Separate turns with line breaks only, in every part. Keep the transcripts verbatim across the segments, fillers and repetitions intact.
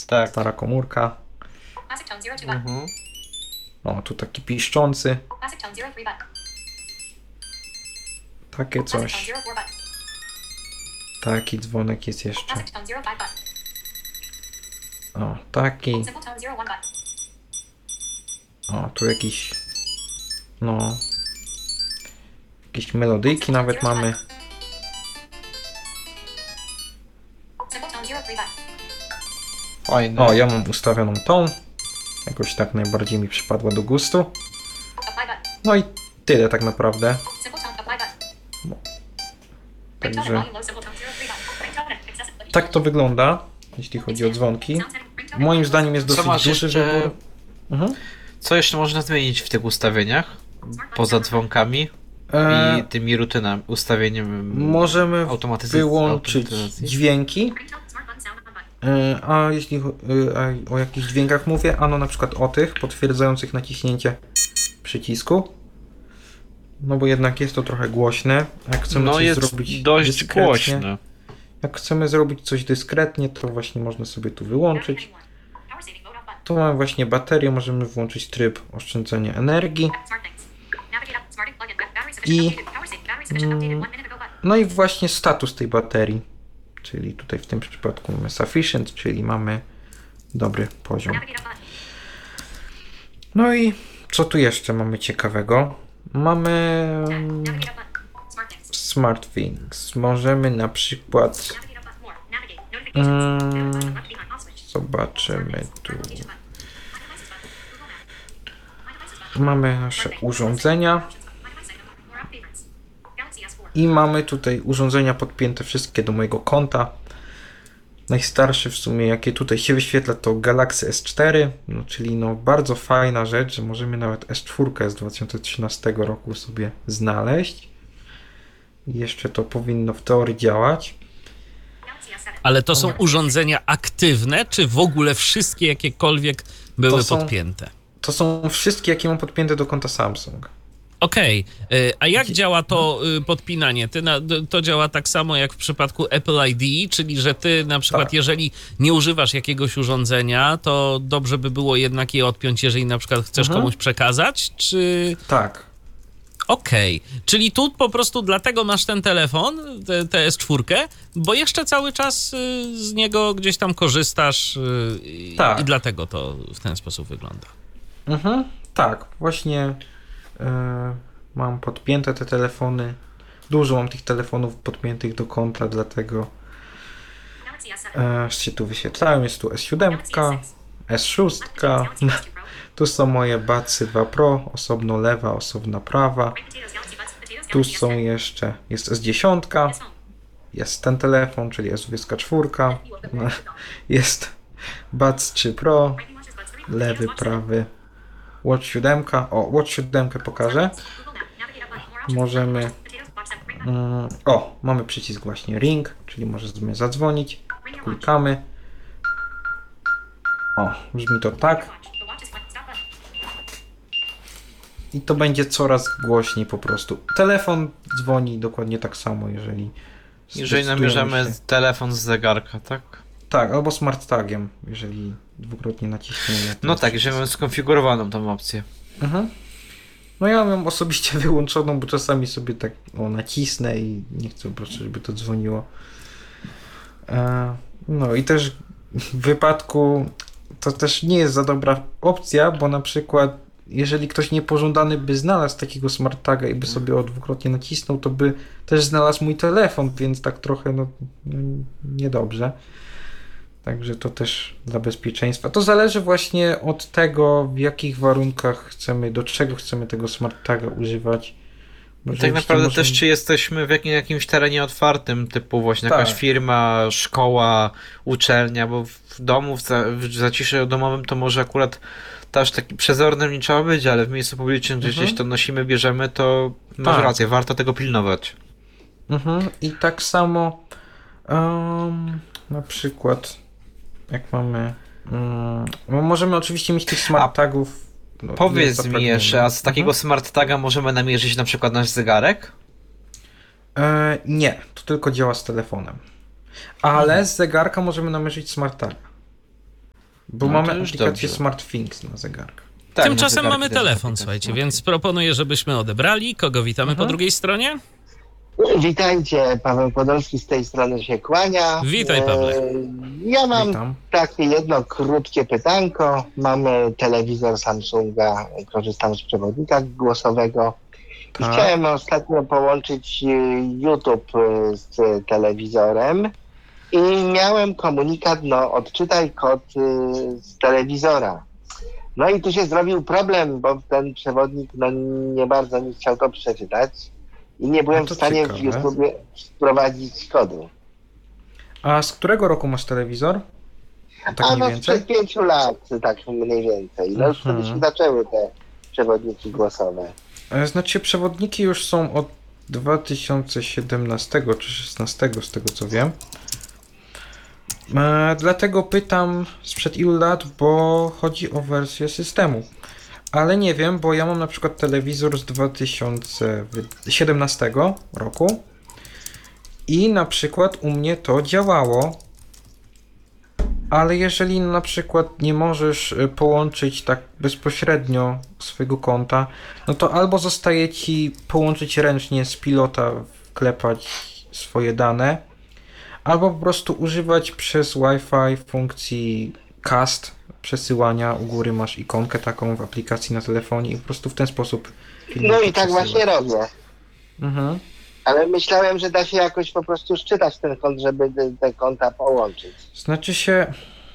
Tak.
Stara komórka.
Mhm.
O, tu taki piszczący. Takie coś. Taki dzwonek jest jeszcze. O, taki. O, tu jakiś... No... Jakieś melodyjki nawet mamy.
Fajne.
O, ja mam ustawioną tą. Jakoś tak najbardziej mi przypadła do gustu. No i tyle tak naprawdę. Także tak to wygląda, jeśli chodzi o dzwonki. Moim zdaniem jest
Co
dosyć
masz
duży
jeszcze...
wybór. Mhm.
Co jeszcze można zmienić w tych ustawieniach? Poza dzwonkami
E,
i tymi rutynami, ustawieniem
możemy
automatyzacji.
wyłączyć
automatyzacji.
dźwięki. E, A jeśli cho- e, a o jakichś dźwiękach mówię, ano na przykład o tych potwierdzających naciśnięcie przycisku. No bo jednak jest to trochę głośne. Jak chcemy
No
coś
jest
zrobić
dość
dyskretnie,
głośne.
jak chcemy zrobić coś dyskretnie, to właśnie można sobie tu wyłączyć. Tu mamy właśnie baterię, możemy włączyć tryb oszczędzania energii. I mm, no i właśnie status tej baterii. Czyli tutaj w tym przypadku mamy sufficient, czyli mamy dobry poziom. No i co tu jeszcze mamy ciekawego? Mamy mm, Smart Things. Możemy na przykład mm, zobaczymy tu. Mamy nasze urządzenia i mamy tutaj urządzenia podpięte wszystkie do mojego konta. Najstarsze w sumie, jakie tutaj się wyświetla, to Galaxy S cztery, no, czyli no bardzo fajna rzecz, że możemy nawet S cztery z dwa tysiące trzynastego roku sobie znaleźć. I jeszcze to powinno w teorii działać.
Ale to są urządzenia aktywne, czy w ogóle wszystkie jakiekolwiek były
To są-
podpięte?
To są wszystkie, jakie mam podpięte do konta Samsung.
Okej, y, a jak działa to y, podpinanie? Ty na, d- to działa tak samo jak w przypadku Apple I D, czyli że ty na przykład
Tak.
jeżeli nie używasz jakiegoś urządzenia, to dobrze by było jednak je odpiąć, jeżeli na przykład chcesz
Mhm.
komuś przekazać, czy...
Tak.
Okej, czyli tu po prostu dlatego masz ten telefon, te, te S cztery, bo jeszcze cały czas y, z niego gdzieś tam korzystasz y, i-
Tak.
i dlatego to w ten sposób wygląda.
Mhm. Tak, właśnie e, mam podpięte te telefony. Dużo mam tych telefonów podpiętych do konta, dlatego e, się tu wyświetlają. Jest tu S siedem, S sześć. Tu są moje Budsy dwa Pro, osobno lewa, osobno prawa. Tu są jeszcze, jest S dziesięć, jest ten telefon, czyli S dwadzieścia cztery, no, jest Buds trzy Pro, lewy, prawy, Watch siedem, o, Watch siedem pokażę. Możemy, mm, o, mamy przycisk właśnie Ring, czyli możemy zadzwonić, klikamy. O, brzmi to tak. I to będzie coraz głośniej po prostu. Telefon dzwoni dokładnie tak samo, jeżeli
Jeżeli
zdecydujemy
namierzamy
się-
telefon z zegarka, tak?
Tak, albo smart tagiem, jeżeli dwukrotnie naciśniemy.
No tak, jeżeli mamy skonfigurowaną tą opcję.
Mhm. No ja mam osobiście wyłączoną, bo czasami sobie tak o, nacisnę i nie chcę po prostu, żeby to dzwoniło. E, no i też w wypadku to też nie jest za dobra opcja, bo na przykład jeżeli ktoś niepożądany by znalazł takiego smart taga i by sobie o dwukrotnie nacisnął, to by też znalazł mój telefon, więc tak trochę no, no niedobrze. Także to też dla bezpieczeństwa. To zależy właśnie od tego, w jakich warunkach chcemy, do czego chcemy tego smart taga używać. Bo
Tak
rzeczywiście
naprawdę
możemy-
też czy jesteśmy w jakim, jakimś terenie otwartym, typu właśnie
Tak.
jakaś firma, szkoła, uczelnia, bo w domu, w, za, w zaciszu domowym to może akurat też taki przezornym nie trzeba być, ale w miejscu publicznym, gdzie
Mhm.
gdzieś to nosimy, bierzemy, to masz
Tak.
rację, warto tego pilnować.
Mhm. I tak samo em, na przykład jak mamy mm, no możemy oczywiście mieć tych
A
smart tagów. No, ile
Powiedz mi
zapragniemy.
jeszcze, a z takiego
Mhm.
smart taga możemy namierzyć na przykład nasz zegarek?
E, nie, to tylko działa z telefonem. Ale z zegarka możemy namierzyć smart taga. Bo
No,
mamy
to już
aplikację
dobrze.
SmartThings na zegarkach.
Tak, na
Tymczasem
zegarki
mamy
też
telefon,
aplikacje
słuchajcie,
są.
więc proponuję, żebyśmy odebrali. Kogo witamy
Mhm.
po drugiej stronie?
Witajcie, Paweł Podolski z tej strony się kłania.
Witaj, Pawle.
E, Ja mam
Witam.
takie jedno krótkie pytanko. Mamy telewizor Samsunga, korzystam z przewodnika głosowego i
Tak.
chciałem ostatnio połączyć e, YouTube e, z telewizorem i miałem komunikat, no odczytaj kod e, z telewizora. No i tu się zrobił problem, bo ten przewodnik no, nie bardzo mi chciał to przeczytać. I nie byłem
No to
w stanie
ciekawe.
w YouTube wprowadzić kodu.
A z którego roku masz telewizor? Tak
A
mniej
no
więcej?
sprzed pięciu lat, tak mniej więcej. No już
Mhm.
wtedy się zaczęły te przewodniki głosowe.
E, Znaczy przewodniki już są od dwa tysiące siedemnastego czy szesnastego z tego co wiem. E, dlatego pytam sprzed ilu lat, bo chodzi o wersję systemu. Ale nie wiem, bo ja mam na przykład telewizor z dwa tysiące siedemnastego roku i na przykład u mnie to działało. Ale jeżeli na przykład nie możesz y, połączyć tak bezpośrednio swojego konta, no to albo zostaje ci połączyć ręcznie z pilota, wklepać swoje dane, albo po prostu używać przez Wi-Fi funkcji cast, przesyłania. U góry masz ikonkę taką w aplikacji na telefonie i po prostu w ten sposób filmiki
No i tak
przesyłasz.
właśnie robię.
Mhm.
Ale myślałem, że da się jakoś po prostu szczytać ten kod, żeby te, te konta połączyć.
Znaczy się...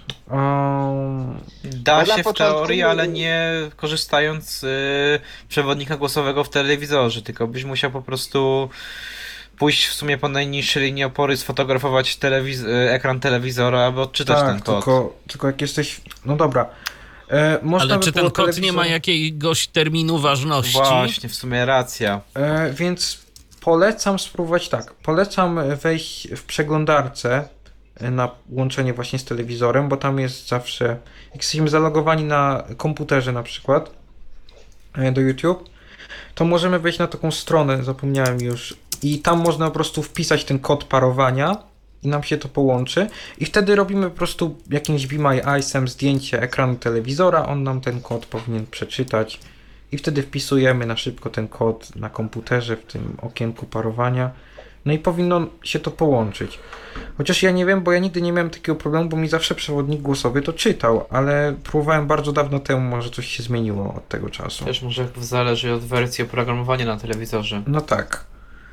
Um,
Da
Bo na
się w
początku
teorii,
nie-
ale nie korzystając z y, przewodnika głosowego w telewizorze, tylko byś musiał po prostu pójść w sumie po najniższej linii opory, sfotografować telewiz- y, ekran telewizora, aby odczytać
tak,
ten kod.
tylko, tylko jak jesteś... No dobra. E, można
Ale
by
czy ten
było
kod nie ma
telewizor-
jakiegoś terminu ważności?
Właśnie, w sumie racja.
E, więc polecam spróbować tak. Polecam wejść w przeglądarce na łączenie właśnie z telewizorem, bo tam jest zawsze, jak jesteśmy zalogowani na komputerze na przykład e, do YouTube, to możemy wejść na taką stronę, zapomniałem już, i tam można po prostu wpisać ten kod parowania i nam się to połączy i wtedy robimy po prostu jakimś Be My Eyesem zdjęcie ekranu telewizora, on nam ten kod powinien przeczytać i wtedy wpisujemy na szybko ten kod na komputerze w tym okienku parowania. No i powinno się to połączyć. Chociaż ja nie wiem, bo ja nigdy nie miałem takiego problemu, bo mi zawsze przewodnik głosowy to czytał, ale próbowałem bardzo dawno temu, może coś się zmieniło od tego czasu.
Też może zależy od wersji oprogramowania na telewizorze.
No tak.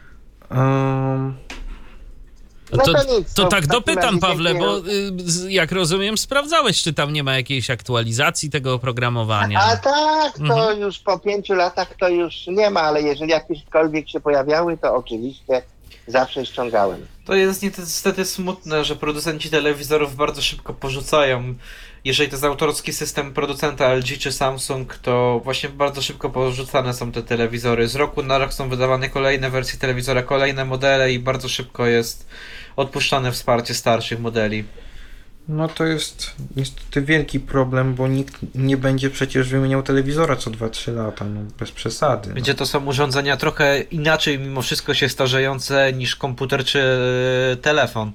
Um,
No
To,
to nic,
to
to w
tak
takim
dopytam,
razie
Pawle,
dziękuję.
bo y, z- jak rozumiem, sprawdzałeś, czy tam nie ma jakiejś aktualizacji tego oprogramowania.
A tak, to
Mhm.
już po pięciu latach to już nie ma, ale jeżeli jakiekolwiek się pojawiały, to oczywiście zawsze ściągałem.
To jest niestety smutne, że producenci telewizorów bardzo szybko porzucają. Jeżeli to jest autorski system producenta L G czy Samsung, to właśnie bardzo szybko porzucane są te telewizory. Z roku na rok są wydawane kolejne wersje telewizora, kolejne modele i bardzo szybko jest odpuszczane wsparcie starszych modeli.
no to jest niestety wielki problem, bo nikt nie będzie przecież wymieniał telewizora co dwa trzy lata, no bez przesady.
Gdzie to są urządzenia trochę inaczej mimo wszystko się starzejące niż komputer czy e, telefon.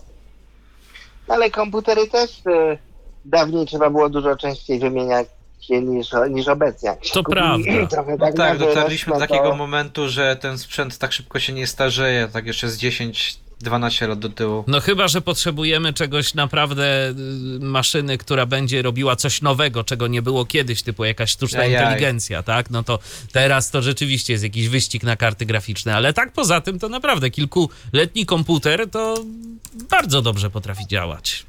Ale komputery też y, dawniej trzeba było dużo częściej wymieniać je niż, niż obecnie. Jak się
To
kupi
prawda.
Trochę
No
tak,
tak,
na
dotarliśmy do
wyrost, no
takiego
to-
momentu, że ten sprzęt tak szybko się nie starzeje, tak jeszcze z dziesięć dwanaście lat do tyłu.
No chyba, że potrzebujemy czegoś naprawdę, y, maszyny, która będzie robiła coś nowego, czego nie było kiedyś, typu jakaś sztuczna
Ajaj.
inteligencja, tak? No to teraz to rzeczywiście jest jakiś wyścig na karty graficzne, ale tak poza tym to naprawdę kilkuletni komputer to bardzo dobrze potrafi działać.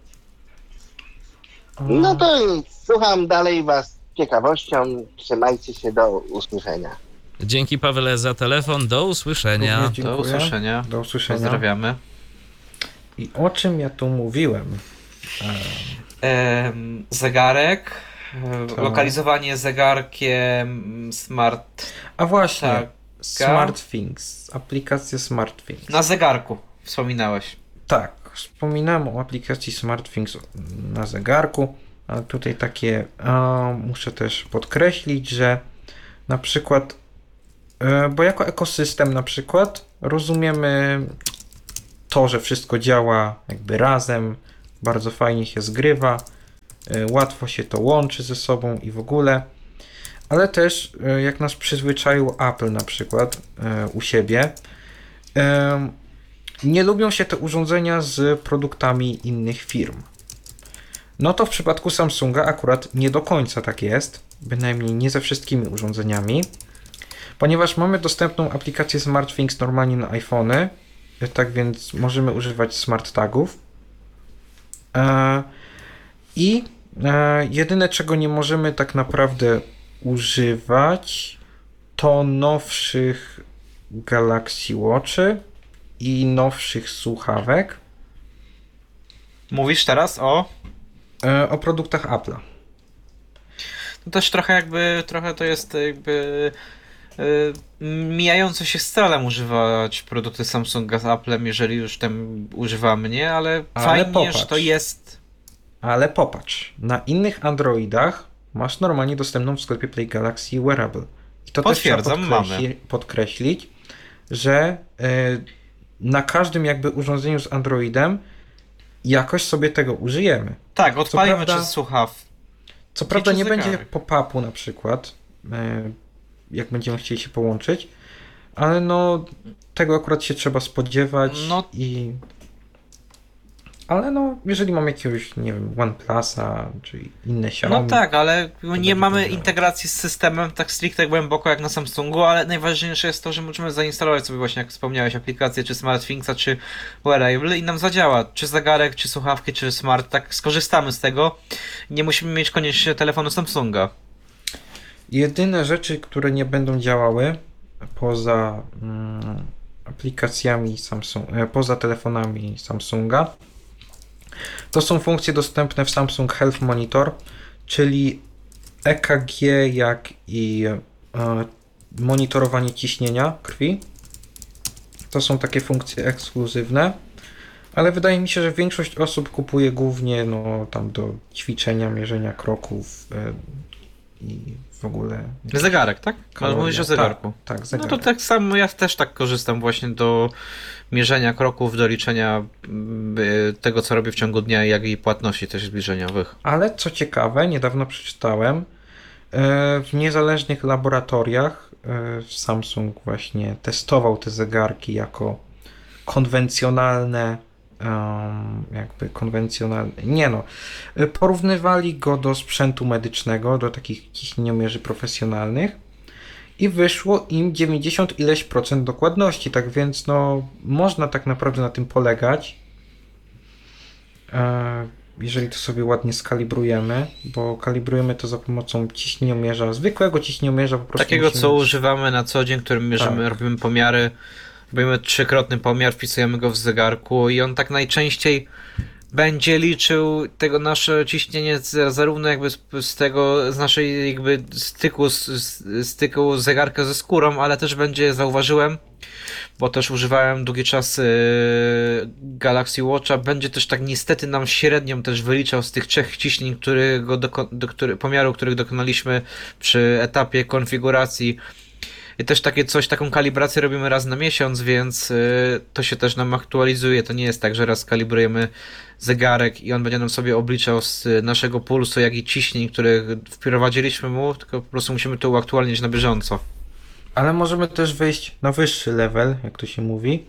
No to nic, słucham dalej was z ciekawością. Trzymajcie się, do usłyszenia.
Dzięki, Pawle, za telefon, do usłyszenia.
Również
Do
dziękuję.
usłyszenia.
Do usłyszenia.
Pozdrawiamy.
I o czym ja tu mówiłem?
Em, zegarek. e,
Tak.
Lokalizowanie zegarkiem smart.
A właśnie,
Tak.
SmartThings, aplikacja SmartThings.
Na zegarku wspominałeś.
Tak, wspominałem o aplikacji SmartThings na zegarku, ale tutaj takie, e, muszę też podkreślić, że na przykład, e, bo jako ekosystem na przykład rozumiemy to, że wszystko działa jakby razem, bardzo fajnie się zgrywa, e, łatwo się to łączy ze sobą i w ogóle. Ale też e, jak nas przyzwyczaił Apple na przykład e, u siebie, e, nie lubią się te urządzenia z produktami innych firm. No to w przypadku Samsunga akurat nie do końca tak jest, bynajmniej nie ze wszystkimi urządzeniami, ponieważ mamy dostępną aplikację SmartThings normalnie na iPhony, tak więc możemy używać smart tagów. E, I e, jedyne czego nie możemy tak naprawdę używać to nowszych Galaxy Watchy i nowszych słuchawek.
Mówisz teraz o...
E, o produktach Apple'a.
No też trochę jakby, trochę to jest jakby y, mijające się z celem używać produkty Samsunga z Applem, jeżeli już tam używamy, nie? Ale,
Ale
fajnie,
popatrz.
że to jest...
Ale popatrz, na innych Androidach masz normalnie dostępną w sklepie Play Galaxy Wearable. I to też trzeba
Potwierdzam,
podkreśli-
mamy.
podkreślić, że y, na każdym jakby urządzeniu z Androidem jakoś sobie tego użyjemy.
Tak, odpalimy
prawda-
przez słuchaw.
Co prawda
czy
nie
zegarek.
będzie pop-upu na przykład, y, jak będziemy chcieli się połączyć, ale no tego akurat się trzeba spodziewać
No.
i... Ale no, jeżeli mam jakiegoś, nie wiem, OnePlusa, czy inne Xiaomi...
No tak, ale nie
będzie
mamy
to działać.
integracji z systemem tak stricte głęboko jak na Samsungu, ale najważniejsze jest to, że możemy zainstalować sobie właśnie, jak wspomniałeś, aplikację czy SmartThingsa, czy Wearable i nam zadziała. Czy zegarek, czy słuchawki, czy smart, tak skorzystamy z tego. Nie musimy mieć koniecznie telefonu Samsunga.
Jedyne rzeczy, które nie będą działały poza mm, aplikacjami Samsung, e, poza telefonami Samsunga, to są funkcje dostępne w Samsung Health Monitor, czyli E K G, jak i e, monitorowanie ciśnienia krwi. To są takie funkcje ekskluzywne, ale wydaje mi się, że większość osób kupuje głównie no, tam do ćwiczenia, mierzenia kroków e, i w ogóle...
Zegarek, tak? Ale
kaloria.
mówisz o zegarku.
Tak, tak,
No
zegarek.
to tak samo ja też tak korzystam właśnie do mierzenia kroków, do liczenia y, tego, co robię w ciągu dnia, jak i płatności też zbliżeniowych.
Ale co ciekawe, niedawno przeczytałem, e, w niezależnych laboratoriach e, Samsung właśnie testował te zegarki jako konwencjonalne, em, jakby konwencjonalne, nie no, e, porównywali go do sprzętu medycznego, do takich ciśnieniomierzy profesjonalnych i wyszło im dziewięćdziesiąt ileś procent dokładności, tak więc no można tak naprawdę na tym polegać. E, jeżeli to sobie ładnie skalibrujemy, bo kalibrujemy to za pomocą ciśnieniomierza, zwykłego ciśnieniomierza po prostu.
Takiego,
musimy-
co używamy na co dzień, którym mierzymy,
Tak.
robimy pomiary, robimy trzykrotny pomiar, wpisujemy go w zegarku i on tak najczęściej będzie liczył tego nasze ciśnienie z, zarówno jakby z, z tego, z naszej jakby styku, z, z, styku zegarka ze skórą, ale też będzie, zauważyłem, bo też używałem długi czas yy, Galaxy Watcha, będzie też tak niestety nam średnią też wyliczał z tych trzech ciśnień, którego doko, do, który, pomiaru, których dokonaliśmy przy etapie konfiguracji. I też takie coś, taką kalibrację robimy raz na miesiąc, więc y, to się też nam aktualizuje. To nie jest tak, że raz kalibrujemy zegarek i on będzie nam sobie obliczał z naszego pulsu, jak i ciśnień, które wprowadziliśmy mu, tylko po prostu musimy to uaktualnić na bieżąco.
Ale możemy też wejść na wyższy level, jak to się mówi,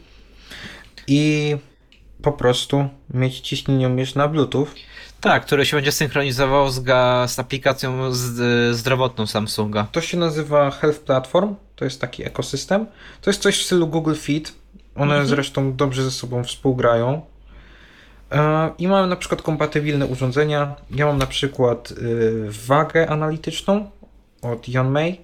i po prostu mieć ciśnieniomierz na Bluetooth.
Tak, który się będzie synchronizował z, ga, z aplikacją z, y, zdrowotną Samsunga.
To się nazywa Health Platform, to jest taki ekosystem. To jest coś w stylu Google Fit. One
Mhm.
zresztą dobrze ze sobą współgrają. E, I mamy na przykład kompatybilne urządzenia. Ja mam na przykład y, wagę analityczną od Yanmei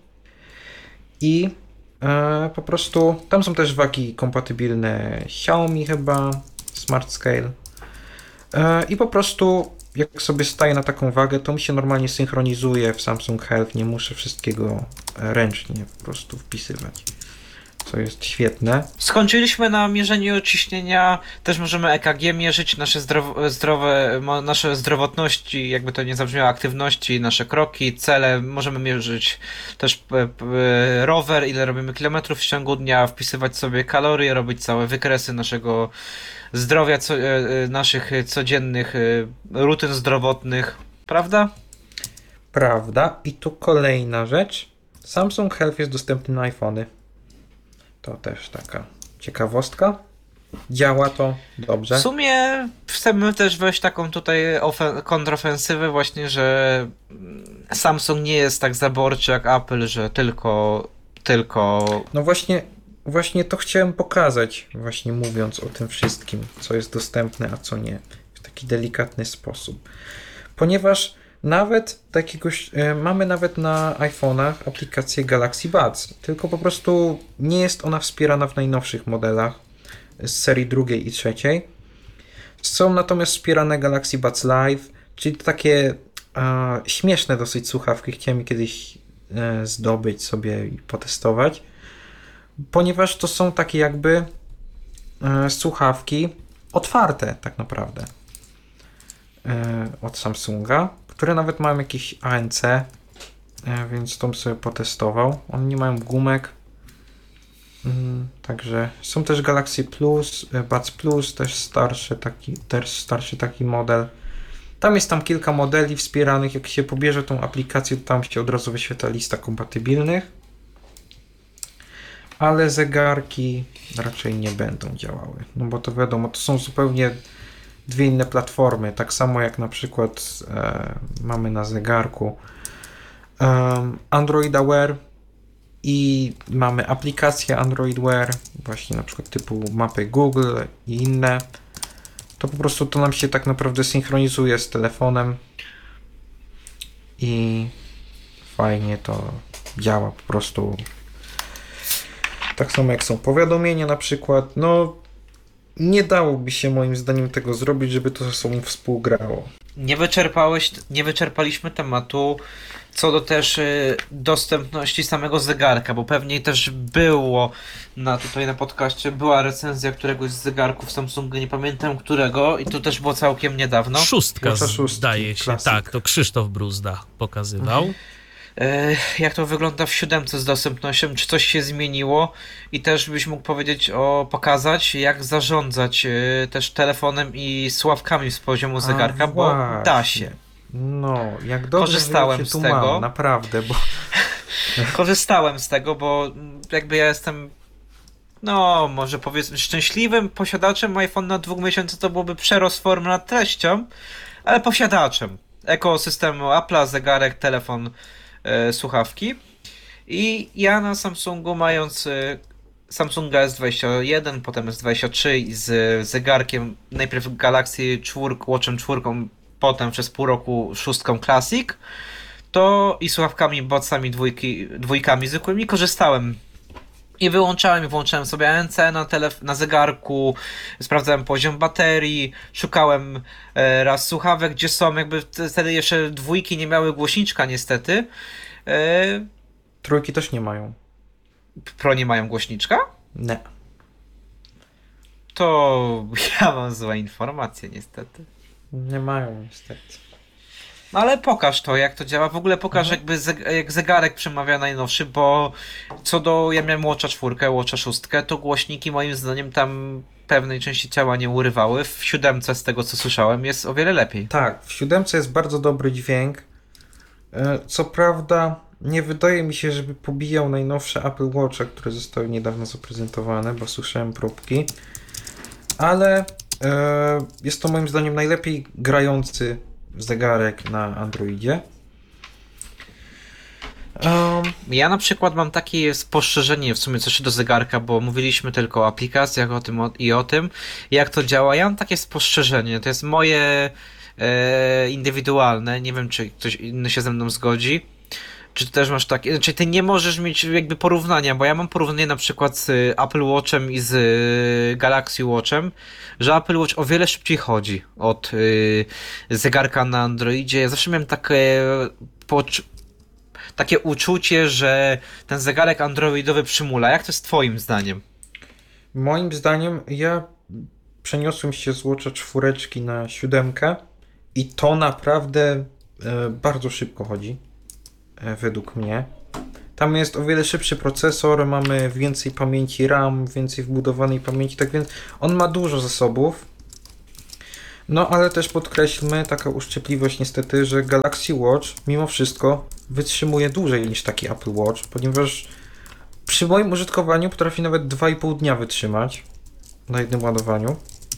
i e, po prostu tam są też wagi kompatybilne Xiaomi chyba, Smart Scale. E, I po prostu jak sobie staję na taką wagę, to mi się normalnie synchronizuje w Samsung Health, nie muszę wszystkiego e, ręcznie po prostu wpisywać, co jest świetne.
Skończyliśmy na mierzeniu ciśnienia, też możemy E K G mierzyć, nasze, zdrow- zdrowe, mo- nasze zdrowotności, jakby to nie zabrzmiało, aktywności, nasze kroki, cele, możemy mierzyć też p- p- rower, ile robimy kilometrów w ciągu dnia, wpisywać sobie kalorie, robić całe wykresy naszego zdrowia, co, e, e, naszych codziennych e, rutyn zdrowotnych. Prawda?
Prawda. I tu kolejna rzecz. Samsung Health jest dostępny na iPhony. To też taka ciekawostka. Działa to dobrze.
W sumie chcemy też wejść taką tutaj ofen- kontrofensywę właśnie, że Samsung nie jest tak zaborczy jak Apple, że tylko tylko
No właśnie, właśnie to chciałem pokazać, właśnie mówiąc o tym wszystkim, co jest dostępne, a co nie, w taki delikatny sposób. Ponieważ nawet takiegoś, e, mamy nawet na iPhone'ach aplikację Galaxy Buds, tylko po prostu nie jest ona wspierana w najnowszych modelach z serii drugiej i trzeciej. Są natomiast wspierane Galaxy Buds Live, czyli takie e, śmieszne dosyć słuchawki. Chciałem je kiedyś e, zdobyć sobie i potestować, ponieważ to są takie jakby e, słuchawki otwarte tak naprawdę e, od Samsunga, które nawet mają jakiś A N C, e, więc to bym sobie potestował. One nie mają gumek. Mm, także są też Galaxy Plus, e, Buds Plus, też starszy taki, też starszy taki model. Tam jest tam kilka modeli wspieranych. Jak się pobierze tą aplikację, to tam się od razu wyświetla lista kompatybilnych. Ale zegarki raczej nie będą działały. No bo to wiadomo, to są zupełnie dwie inne platformy. Tak samo jak na przykład e, mamy na zegarku e, Android Wear i mamy aplikację Android Wear, właśnie na przykład typu mapy Google i inne. To po prostu to nam się tak naprawdę synchronizuje z telefonem i fajnie to działa po prostu. Tak samo jak są powiadomienia na przykład, no nie dałoby się moim zdaniem tego zrobić, żeby to ze sobą współgrało.
nie wyczerpałeś, nie wyczerpaliśmy tematu co do też y, dostępności samego zegarka, bo pewnie też było na tutaj na podcaście była recenzja któregoś z zegarków Samsunga, nie pamiętam którego i to też było całkiem niedawno.
Szóstka
Pierwsza szóstka,
zdaje się,
klasyk.
tak, to Krzysztof Bruzda pokazywał.
E, Jak to wygląda w siódemce z dostępnością? Czy coś się zmieniło? I też byś mógł powiedzieć o, pokazać, jak zarządzać e, też telefonem i sławkami z poziomu zegarka,
A,
bo
właśnie.
da się.
No, jak dobrze,
Korzystałem
że ja cię tu
z tego.
mam, naprawdę, bo
Korzystałem z tego, bo mm, jakby ja jestem, no może powiedzmy szczęśliwym posiadaczem iPhone na dwóch miesięcy to byłoby przerost formy nad treścią, ale posiadaczem ekosystemu Apple'a, zegarek, telefon, e, słuchawki. I ja na Samsungu mając e, Samsunga S dwadzieścia jeden, potem S dwadzieścia trzy i z zegarkiem najpierw Galaxy cztery, Watchem cztery, potem przez pół roku szóstką Classic, to i słuchawkami, botsami, dwójki, dwójkami zwykłymi korzystałem. I wyłączałem i włączałem sobie A N C na, telef- na zegarku, sprawdzałem poziom baterii, szukałem e, raz słuchawek, gdzie są, jakby t- wtedy jeszcze dwójki nie miały głośniczka niestety. E,
trójki też nie mają.
Pro nie mają głośniczka?
Nie.
To ja mam złe informacje niestety.
Nie mają niestety.
No ale pokaż to, jak to działa. W ogóle pokaż jakby zeg- jak zegarek przemawia najnowszy, bo co do, ja miałem Watcha czwórkę, Watcha szóstkę, to głośniki moim zdaniem tam pewnej części ciała nie urywały. W siódemce z tego co słyszałem jest o wiele lepiej.
Tak, w siódemce jest bardzo dobry dźwięk. E, Co prawda nie wydaje mi się, żeby pobijał najnowsze Apple Watcha, które zostały niedawno zaprezentowane, bo słyszałem próbki. Ale e, jest to moim zdaniem najlepiej grający zegarek na Androidzie. Um,
Ja na przykład mam takie spostrzeżenie w sumie coś do zegarka, bo mówiliśmy tylko o aplikacjach o tym o, i o tym, jak to działa. Ja mam takie spostrzeżenie, to jest moje e, indywidualne, nie wiem czy ktoś inny się ze mną zgodzi. Czy ty też masz takie, znaczy ty nie możesz mieć jakby porównania, bo ja mam porównanie na przykład z Apple Watchem i z Galaxy Watchem, że Apple Watch o wiele szybciej chodzi od y, zegarka na Androidzie. Ja zawsze miałem takie poczu- takie uczucie, że ten zegarek androidowy przymula. Jak to jest twoim zdaniem?
Moim zdaniem ja przeniosłem się z Watcha czwóreczki na siódemkę i to naprawdę e, bardzo szybko chodzi, e, według mnie. Tam jest o wiele szybszy procesor, mamy więcej pamięci RAM, więcej wbudowanej pamięci, tak więc on ma dużo zasobów. No ale też podkreślmy, taka uszczypliwość niestety, że Galaxy Watch mimo wszystko wytrzymuje dłużej niż taki Apple Watch, ponieważ przy moim użytkowaniu potrafi nawet dwa i pół dnia wytrzymać na jednym ładowaniu.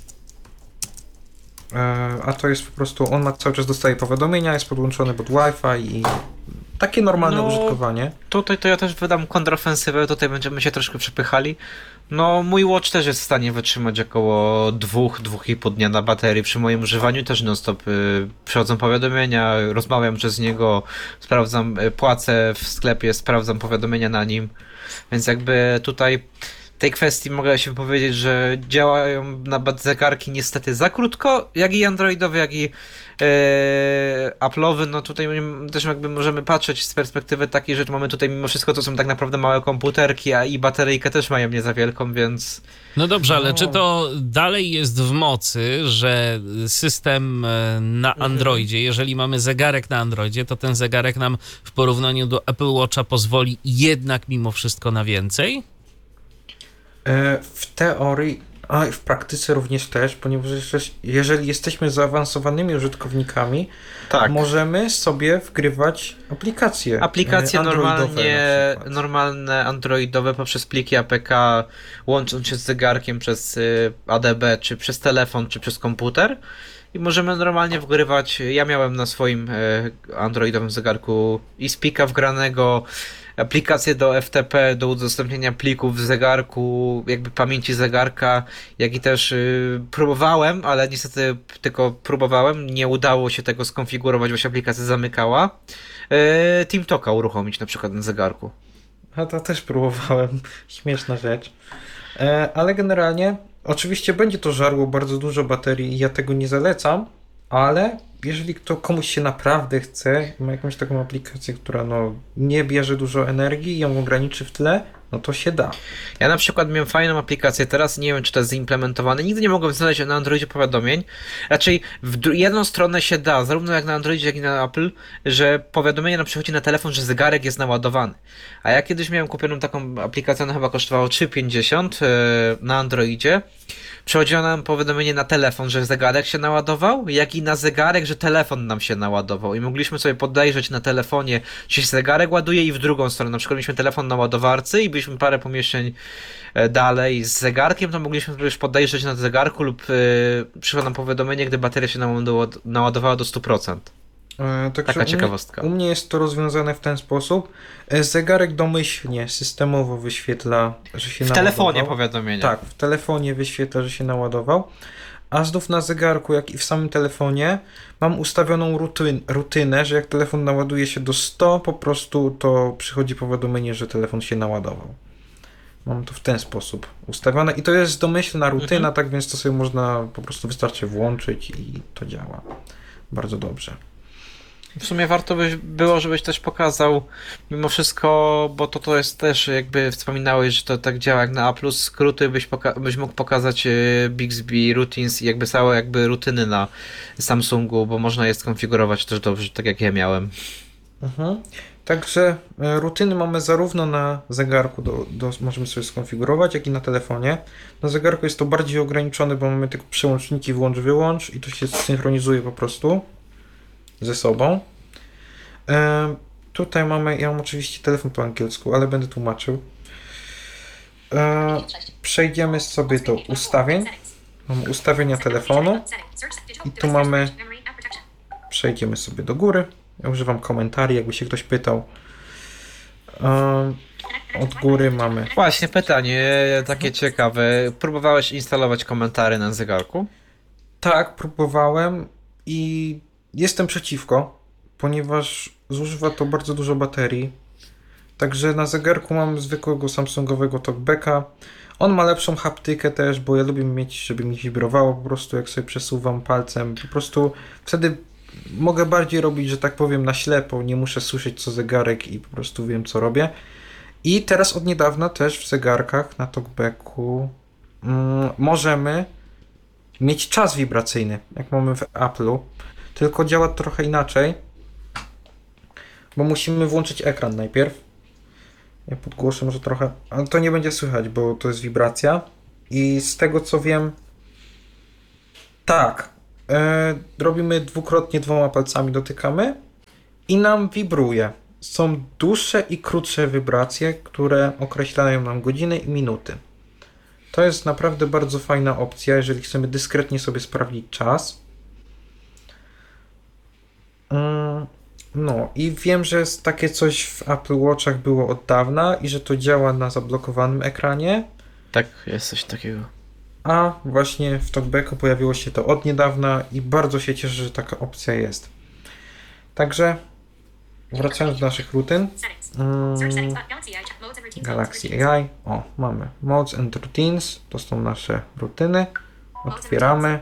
A to jest po prostu, on ma cały czas dostaje powiadomienia, jest podłączony pod Wi-Fi i takie normalne
No,
użytkowanie.
Tutaj to ja też wydam kontrofensywę, tutaj będziemy się troszkę przepychali. No, mój Watch też jest w stanie wytrzymać około dwóch, dwóch i pół dnia na baterii. Przy moim używaniu też non-stop y, przychodzą powiadomienia, rozmawiam przez niego, sprawdzam, y, płacę w sklepie, sprawdzam powiadomienia na nim. Więc jakby tutaj w tej kwestii mogę się powiedzieć, że działają na bad- zegarki niestety za krótko, jak i androidowe, jak i e, Apple'owy. No tutaj też jakby możemy patrzeć z perspektywy takiej, że mamy tutaj mimo wszystko to są tak naprawdę małe komputerki, a i bateryjkę też mają nie za wielką, więc
No dobrze, ale
No.
czy to dalej jest w mocy, że system e, na Androidzie, jeżeli mamy zegarek na Androidzie, to ten zegarek nam w porównaniu do Apple Watcha pozwoli jednak mimo wszystko na więcej?
E, W teorii, a i w praktyce również też, ponieważ jeszcze- jeżeli jesteśmy zaawansowanymi użytkownikami,
tak.
możemy sobie wgrywać aplikacje.
Aplikacje
e, androidowe
normalnie,
na przykład.
normalne androidowe poprzez pliki A P K, łącząc się z zegarkiem przez y, A D B, czy przez telefon, czy przez komputer. I możemy normalnie wgrywać. Ja miałem na swoim y, androidowym zegarku i Speaka wgranego, aplikację do F T P, do udostępnienia plików w zegarku, jakby pamięci zegarka, jak i też y, próbowałem, ale niestety tylko próbowałem, nie udało się tego skonfigurować, bo się aplikacja zamykała. Y, TeamTalka uruchomić na przykład na zegarku.
A to też próbowałem. Śmieszna rzecz. E, ale generalnie, oczywiście będzie to żarło bardzo dużo baterii i ja tego nie zalecam, ale jeżeli kto komuś się naprawdę chce, ma jakąś taką aplikację, która no, nie bierze dużo energii i ją ograniczy w tle, no to się da.
Ja na przykład miałem fajną aplikację, teraz nie wiem, czy to jest zaimplementowane. Nigdy nie mogłem znaleźć na Androidzie powiadomień. Raczej w dru- jedną stronę się da, zarówno jak na Androidzie, jak i na Apple, że powiadomienie nam przychodzi na telefon, że zegarek jest naładowany. A ja kiedyś miałem kupioną taką aplikację, ona chyba kosztowała trzy pięćdziesiąt yy, na Androidzie. Przychodziło nam powiadomienie na telefon, że zegarek się naładował, jak i na zegarek, że telefon nam się naładował. I mogliśmy sobie podejrzeć na telefonie, czy się zegarek ładuje, i w drugą stronę. Na przykład mieliśmy telefon na ładowarce i byliśmy parę pomieszczeń e, dalej z zegarkiem, to mogliśmy sobie już podejrzeć na zegarku lub e, przyszło nam powiadomienie, gdy bateria się naładowała, naładowała do stu procent.
E, także
Taka
u
ciekawostka.
Mnie, u mnie jest to rozwiązane w ten sposób. E, zegarek domyślnie, systemowo wyświetla, że się
W
naładował.
telefonie powiadomienie.
Tak, w telefonie wyświetla, że się naładował. A znów na zegarku, jak i w samym telefonie, mam ustawioną rutyn, rutynę, że jak telefon naładuje się do stu, po prostu to przychodzi powiadomienie, że telefon się naładował. Mam to w ten sposób ustawione i to jest domyślna rutyna,
Mhm.
tak więc to sobie można, po prostu wystarczy włączyć i to działa bardzo dobrze.
W sumie warto by było, żebyś też pokazał mimo wszystko, bo to, to jest też, jakby wspominałeś, że to tak działa jak na A+, skróty byś, poka- byś mógł pokazać e, Bixby, Routines i jakby całe jakby rutyny na Samsungu, bo można je skonfigurować też dobrze, tak jak ja miałem.
Mhm. Także e, rutyny mamy zarówno na zegarku, do, do, możemy sobie skonfigurować, jak i na telefonie. Na zegarku jest to bardziej ograniczone, bo mamy tylko przełączniki włącz-wyłącz i to się synchronizuje po prostu ze sobą. E, tutaj mamy, ja mam oczywiście telefon po angielsku, ale będę tłumaczył. E, przejdziemy sobie do ustawień. Mamy ustawienia telefonu. I tu mamy, przejdziemy sobie do góry. Ja używam komentarzy, jakby się ktoś pytał. E, od góry mamy.
Właśnie, pytanie takie ciekawe. Próbowałeś instalować komentary na zegarku?
Tak, próbowałem i jestem przeciwko, ponieważ zużywa to bardzo dużo baterii. Także na zegarku mam zwykłego samsungowego talkbacka. On ma lepszą haptykę też, bo ja lubię mieć, żeby mi wibrowało po prostu, jak sobie przesuwam palcem. Po prostu wtedy mogę bardziej robić, że tak powiem, na ślepo. Nie muszę słyszeć co zegarek i po prostu wiem, co robię. I teraz od niedawna też w zegarkach na talkbacku mm, możemy mieć czas wibracyjny, jak mamy w Apple'u, tylko działa trochę inaczej, bo musimy włączyć ekran najpierw. Ja podgłoszę może trochę, ale to nie będzie słychać, bo to jest wibracja. I z tego co wiem, tak, e, robimy dwukrotnie dwoma palcami, dotykamy i nam wibruje. Są dłuższe i krótsze wibracje, które określają nam godziny i minuty. To jest naprawdę bardzo fajna opcja, jeżeli chcemy dyskretnie sobie sprawdzić czas. No i wiem, że jest takie coś w Apple Watchach było od dawna i że to działa na zablokowanym ekranie,
Tak, jest coś takiego.
a właśnie w TalkBacku pojawiło się to od niedawna i bardzo się cieszę, że taka opcja jest. Także wracając do naszych rutyn. Mm, Galaxy A I. O, mamy Modes and Routines. To są nasze rutyny. Otwieramy.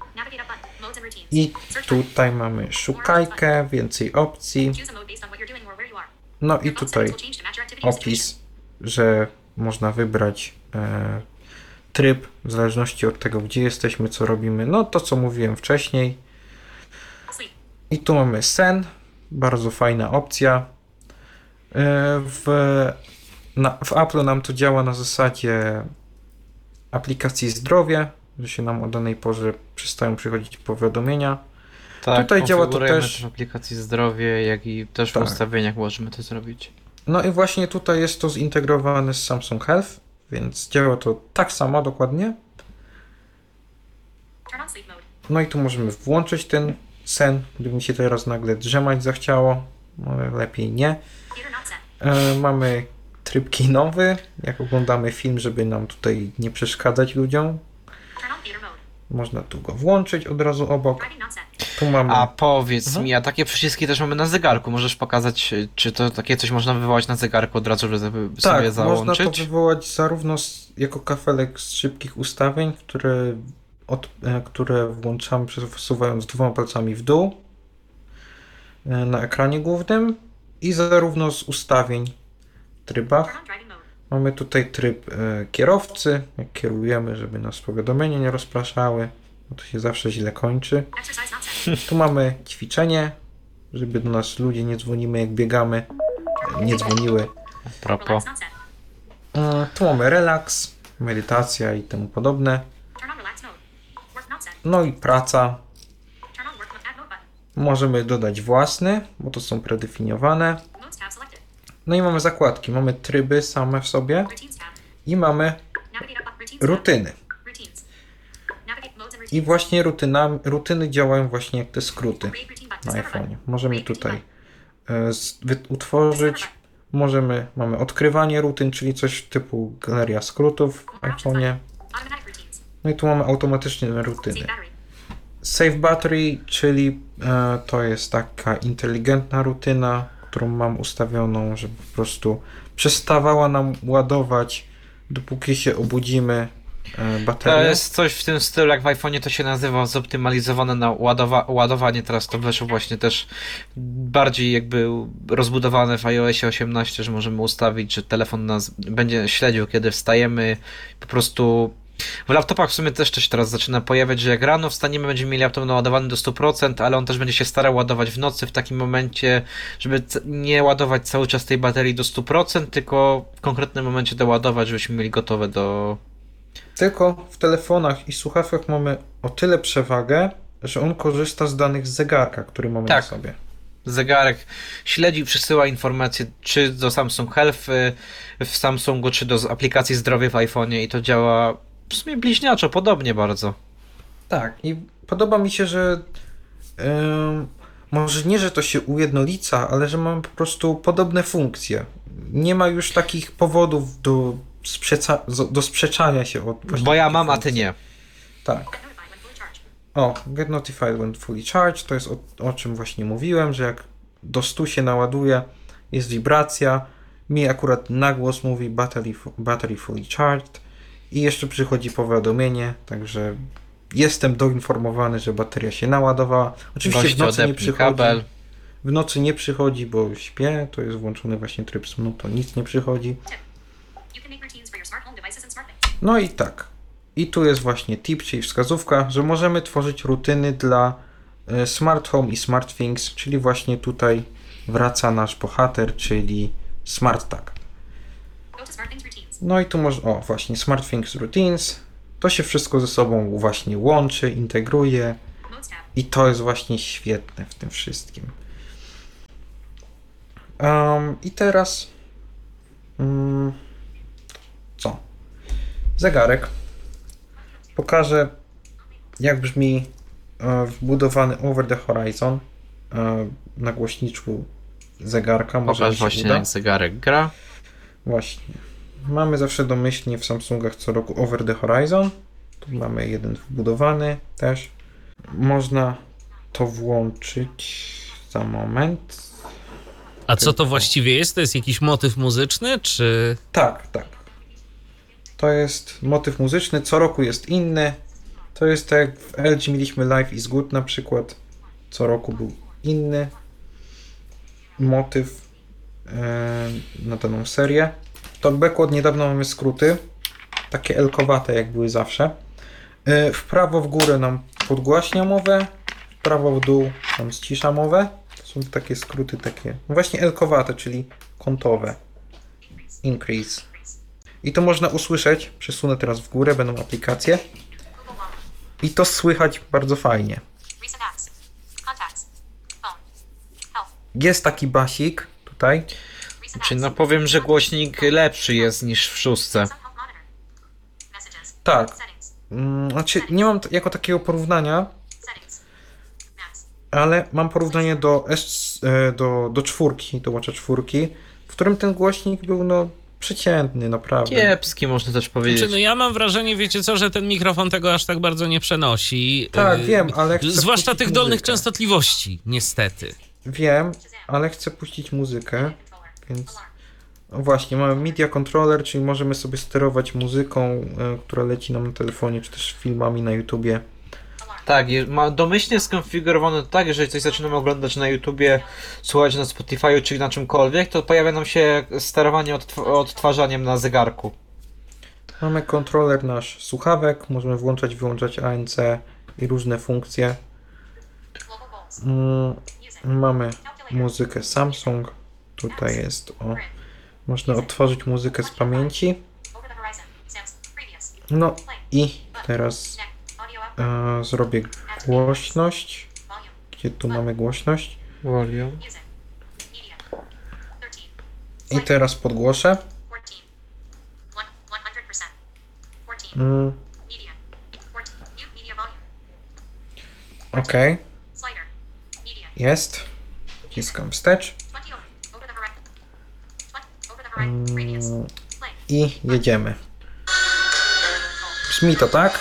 I tutaj mamy szukajkę, więcej opcji. No i tutaj opis, że można wybrać e, tryb w zależności od tego, gdzie jesteśmy, co robimy. No to, co mówiłem wcześniej. I tu mamy sen. Bardzo fajna opcja. E, w, na, w Apple nam to działa na zasadzie aplikacji zdrowie, że się nam o danej porze przestają przychodzić powiadomienia.
Tak,
Tutaj działa to
konfigurujemy
też-
w aplikacji zdrowie, jak i też
Tak.
w ustawieniach możemy to zrobić.
No i właśnie tutaj jest to zintegrowane z Samsung Health, więc działa to tak samo dokładnie. No i tu możemy włączyć ten sen, gdyby mi się teraz nagle drzemać zachciało, ale lepiej nie. E, mamy tryb kinowy, jak oglądamy film, żeby nam tutaj nie przeszkadzać ludziom. Można tu go włączyć od razu obok. Tu mamy...
A powiedz
Mhm.
mi, a takie przyciski też mamy na zegarku. Możesz pokazać, czy to takie coś można wywołać na zegarku od razu, żeby
Tak,
sobie
można to
załączyć?
wywołać zarówno z, jako kafelek z szybkich ustawień, które, od, e, które włączamy przesuwając dwoma palcami w dół e, na ekranie głównym i zarówno z ustawień w trybach. Mamy tutaj tryb e, kierowcy, jak kierujemy, żeby nas powiadomienia nie rozpraszały, bo to się zawsze źle kończy. Tu mamy ćwiczenie, żeby do nas ludzie nie dzwonimy jak biegamy, e, nie dzwoniły.
A propos.
E, Tu mamy relaks, medytacja i temu podobne. No i praca. Możemy dodać własny, bo to są predefiniowane. No i mamy zakładki. Mamy tryby same w sobie i mamy rutyny. I właśnie rutyna, rutyny działają właśnie jak te skróty na iPhone'ie. Możemy tutaj e, z- wy- utworzyć, możemy, mamy odkrywanie rutyn, czyli coś typu galeria skrótów w iPhone'ie. No i tu mamy automatyczne rutyny. Save Battery, czyli e, to jest taka inteligentna rutyna, którą mam ustawioną, żeby po prostu przestawała nam ładować, dopóki się obudzimy e,
To
baterię.
jest coś w tym stylu, jak w iPhone'ie to się nazywa zoptymalizowane na ładowa- ładowanie. Teraz to weszło właśnie też bardziej jakby rozbudowane w iOSie osiemnaście, że możemy ustawić, że telefon nas będzie śledził, kiedy wstajemy. Po prostu w laptopach w sumie też to się teraz zaczyna pojawiać, że jak rano wstaniemy, będziemy mieli laptop naładowany do stu procent, ale on też będzie się starał ładować w nocy w takim momencie, żeby c- nie ładować cały czas tej baterii do stu procent, tylko w konkretnym momencie doładować, żebyśmy mieli gotowe do...
Tylko w telefonach i słuchawkach mamy o tyle przewagę, że on korzysta z danych z zegarka, który mamy
Tak.
na sobie.
Zegarek śledzi, przesyła informacje czy do Samsung Health y, w Samsungu, czy do z- aplikacji zdrowie w iPhone'ie i to działa w sumie bliźniaczo, podobnie bardzo.
Tak, i podoba mi się, że ym, może nie, że to się ujednolica, ale że mamy po prostu podobne funkcje. Nie ma już takich powodów do, sprzeca, do sprzeczania się od właśnie
Bo ja
takich
mam, a ty
funkcji.
nie.
Tak. O, get notified when fully charged, to jest o, o czym właśnie mówiłem, że jak do stu się naładuje, jest wibracja, mi akurat na głos mówi battery, fu- battery fully charged i jeszcze przychodzi powiadomienie, także jestem doinformowany, że bateria się naładowała. Oczywiście w
Goście
nocy nie
odepnij
przychodzi,
kabel.
w nocy nie przychodzi, bo śpię, to jest włączony właśnie tryb snu, to nic nie przychodzi. No i tak. I tu jest właśnie tip, czyli wskazówka, że możemy tworzyć rutyny dla e, Smart Home i Smart Things, czyli właśnie tutaj wraca nasz bohater, czyli Smart Tag. No i tu może, o właśnie Smart Things Routines, to się wszystko ze sobą właśnie łączy, integruje I to jest właśnie świetne w tym wszystkim. Um, I teraz um, co? Zegarek. Pokażę, jak brzmi e, wbudowany Over the Horizon e, na głośniczku zegarka. Może mi
Pokaż
się
właśnie,
uda.
jak zegarek gra.
Właśnie. Mamy zawsze domyślnie w Samsungach co roku Over the Horizon. Tu mamy jeden wbudowany też. Można to włączyć za moment.
A co to właściwie jest? To jest jakiś motyw muzyczny, czy...
Tak, tak. To jest motyw muzyczny, co roku jest inny. To jest tak jak w L G mieliśmy Life is Good na przykład. Co roku był inny motyw e, na daną serię. W talkbacku od niedawna mamy skróty. Takie elkowate jak były zawsze. E, w prawo w górę nam podgłaśnia mowę. W prawo w dół nam ścisza mowę. To są takie skróty takie no właśnie elkowate, czyli kątowe. Increase. I to można usłyszeć. Przesunę teraz w górę, będą aplikacje. I to słychać bardzo fajnie. Jest taki basik tutaj.
Czyli no powiem, że głośnik lepszy jest niż w szóstce.
Tak. Mm, Znaczy, nie mam t- jako takiego porównania, ale mam porównanie do S, e, do, do czwórki, do Watcha czwórki, w którym ten głośnik był no przeciętny, naprawdę.
Kiepski, można też powiedzieć.
Znaczy, no ja mam wrażenie, wiecie co, że ten mikrofon tego aż tak bardzo nie przenosi.
Tak,
Yy,
wiem, ale chcę
zwłaszcza
puścić
tych dolnych
muzykę.
częstotliwości, niestety.
Wiem, ale chcę puścić muzykę, więc... No właśnie, mamy media controller, czyli możemy sobie sterować muzyką, e, która leci nam na telefonie, czy też filmami na YouTubie.
Tak, je- ma domyślnie skonfigurowane tak, jeżeli coś zaczynamy oglądać na YouTubie, słuchać na Spotify'u czy na czymkolwiek, to pojawia nam się sterowanie odtw- odtwarzaniem na zegarku.
Mamy kontroler nasz słuchawek, możemy włączać, wyłączać A N C i różne funkcje. Mm, mamy muzykę Samsung, tutaj jest o, można odtworzyć muzykę z pamięci. No i teraz e, zrobię głośność. Gdzie tu mamy głośność?
Volume.
I teraz podgłoszę. Mm, ok, jest. Wciskam wstecz. Mm, I jedziemy. Brzmi to tak.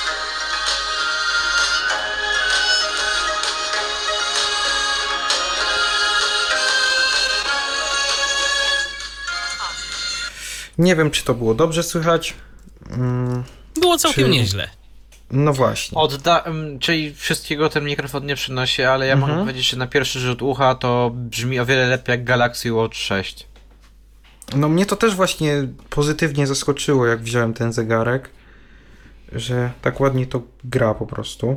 Nie wiem, czy to było dobrze słychać. Mm,
Było całkiem
Czy-
nieźle.
no właśnie.
Odda- m, czyli wszystkiego ten mikrofon nie przynosi, ale ja
Mhm.
mogę powiedzieć, że na pierwszy rzut ucha to brzmi o wiele lepiej jak Galaxy Watch sześć.
No mnie to też właśnie pozytywnie zaskoczyło, jak wziąłem ten zegarek, że tak ładnie to gra po prostu.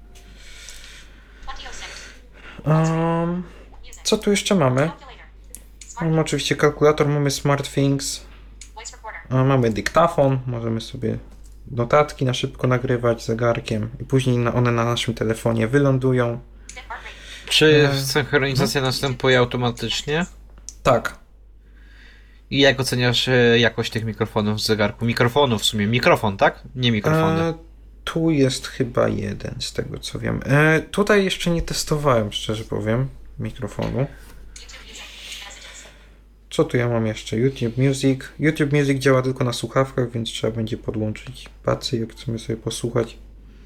Um, co tu jeszcze mamy? Mamy oczywiście kalkulator, mamy SmartThings, a mamy dyktafon, możemy sobie notatki na szybko nagrywać zegarkiem i później na- one na naszym telefonie wylądują.
Czy
E,
synchronizacja następuje automatycznie?
Tak.
I jak oceniasz e, jakość tych mikrofonów z zegarku? Mikrofonów w sumie, mikrofon, tak? Nie mikrofony.
E, tu jest chyba jeden, z tego co wiem. E, tutaj jeszcze nie testowałem, szczerze powiem, mikrofonu. Co tu ja mam jeszcze? YouTube Music. YouTube Music działa tylko na słuchawkach, więc trzeba będzie podłączyć pacy, jak chcemy sobie posłuchać.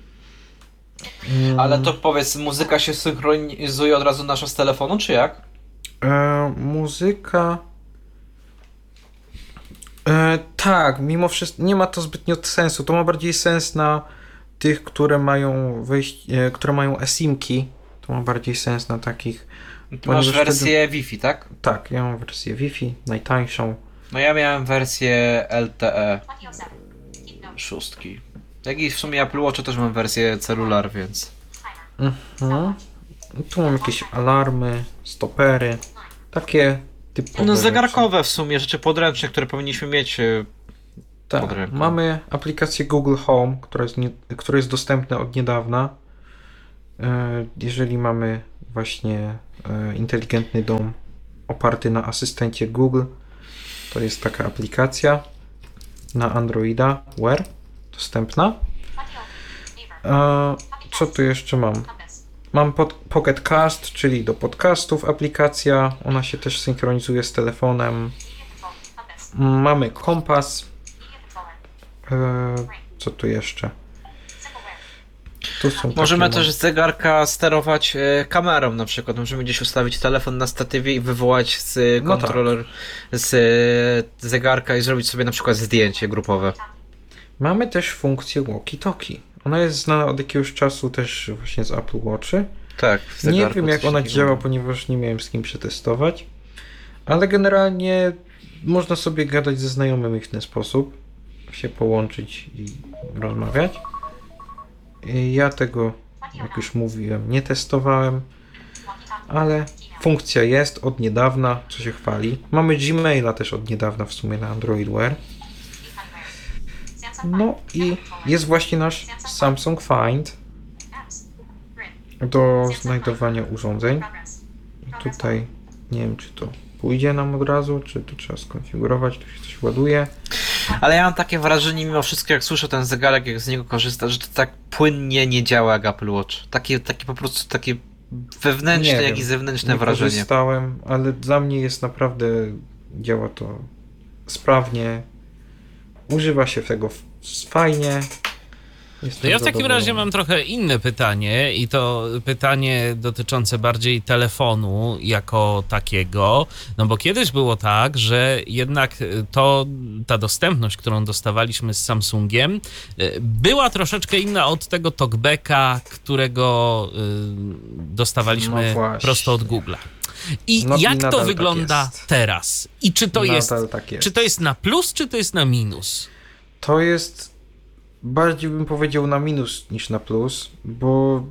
Mm,
Ale to powiedz, muzyka się synchronizuje od razu nasza z telefonu, czy jak?
E, muzyka... E, tak, mimo wszystko nie ma to zbytnio sensu. To ma bardziej sens na tych, które mają wejść, e, które mają eSIM-ki. To ma bardziej sens na takich.
Ty
Ponieważ
masz wersję Wi-Fi, tak?
Tak, ja mam wersję Wi-Fi, najtańszą.
No ja miałem wersję L T E szóstki. Jak i w sumie Apple Watcha też mam wersję celular, więc...
Mhm. Tu mam jakieś alarmy, stopery, takie typowe
No
rzeczy.
zegarkowe w sumie, rzeczy podręczne, które powinniśmy mieć. e, pod
Tak,
ręką.
mamy aplikację Google Home, która jest, nie, która jest dostępna od niedawna. E, Jeżeli mamy właśnie e, inteligentny dom oparty na asystencie Google, to jest taka aplikacja na Androida Wear dostępna. E, Co tu jeszcze mam? Mam pod Pocket Cast, czyli do podcastów aplikacja. Ona się też synchronizuje z telefonem. Mamy kompas. E, Co tu jeszcze? Tu są
Możemy
takie,
też z zegarka sterować e, kamerą na przykład. Możemy gdzieś ustawić telefon na statywie i wywołać z
No tak.
kontroler z e, zegarka i zrobić sobie na przykład zdjęcie grupowe.
Mamy też funkcję walkie-talkie. Ona jest znana od jakiegoś czasu też właśnie z Apple Watchy.
Tak, w
Nie
zegarku
wiem jak
coś
ona
takiego
działa,
mamy.
ponieważ nie miałem z kim przetestować. Ale generalnie można sobie gadać ze znajomymi w ten sposób. Się połączyć i rozmawiać. Ja tego, jak już mówiłem, nie testowałem. Ale funkcja jest od niedawna, co się chwali. Mamy Gmaila też od niedawna w sumie na Android Wear. No i jest właśnie nasz Samsung Find do znajdowania urządzeń. I tutaj nie wiem, czy to pójdzie nam od razu, czy to trzeba skonfigurować, tu się coś ładuje.
Ale ja mam takie wrażenie, mimo wszystko, jak słyszę ten zegarek, jak z niego korzysta, że to tak płynnie nie działa jak Apple Watch. Takie, takie po prostu takie wewnętrzne,
Nie
jak
wiem,
i zewnętrzne
nie
wrażenie.
korzystałem, ale dla mnie jest naprawdę, działa to sprawnie. Używa się tego f- fajnie.
To
Jestem
ja w takim
zadowolony.
razie mam trochę inne pytanie i to pytanie dotyczące bardziej telefonu jako takiego, no bo kiedyś było tak, że jednak to, ta dostępność, którą dostawaliśmy z Samsungiem, była troszeczkę inna od tego talkbacka, którego y, dostawaliśmy
No właśnie.
prosto od Google'a. I
No i
jak
nadal
to
tak
wygląda
jest.
teraz? I czy to
Nadal
jest,
tak jest.
czy to jest na plus, czy to jest na minus?
To jest bardziej bym powiedział na minus niż na plus, bo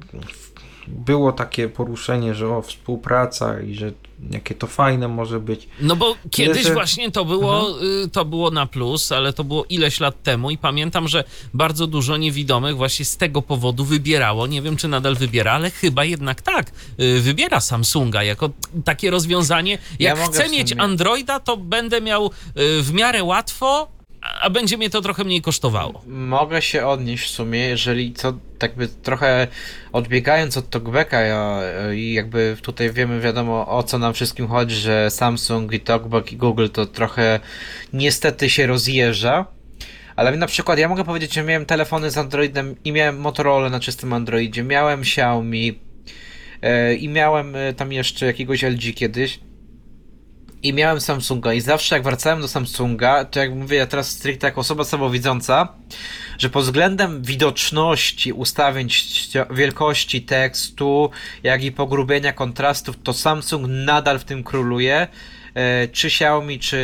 było takie poruszenie, że o, współpraca i że jakie to fajne może być.
No bo kiedyś
że-
właśnie to było, y, to było na plus, ale to było ileś lat temu i pamiętam, że bardzo dużo niewidomych właśnie z tego powodu wybierało. Nie wiem, czy nadal wybiera, ale chyba jednak tak. y, Wybiera Samsunga jako takie rozwiązanie.
Ja
Jak
mogę
chcę
w
mieć
sumie-
Androida, to będę miał y, w miarę łatwo, a- a będzie mnie to trochę mniej kosztowało.
Mogę się odnieść w sumie, jeżeli co, tak by trochę odbiegając od talkbacka ja, i jakby tutaj wiemy, wiadomo o co nam wszystkim chodzi, że Samsung i talkback i Google to trochę niestety się rozjeżdża. Ale na przykład ja mogę powiedzieć, że miałem telefony z Androidem i miałem Motorola na czystym Androidzie, miałem Xiaomi e, i miałem e, tam jeszcze jakiegoś L G kiedyś. I miałem Samsunga i zawsze jak wracałem do Samsunga, to jak mówię ja teraz stricte jako osoba słabowidząca, że pod względem widoczności, ustawień ści- wielkości tekstu, jak i pogrubienia kontrastów, to Samsung nadal w tym króluje. E, czy Xiaomi, czy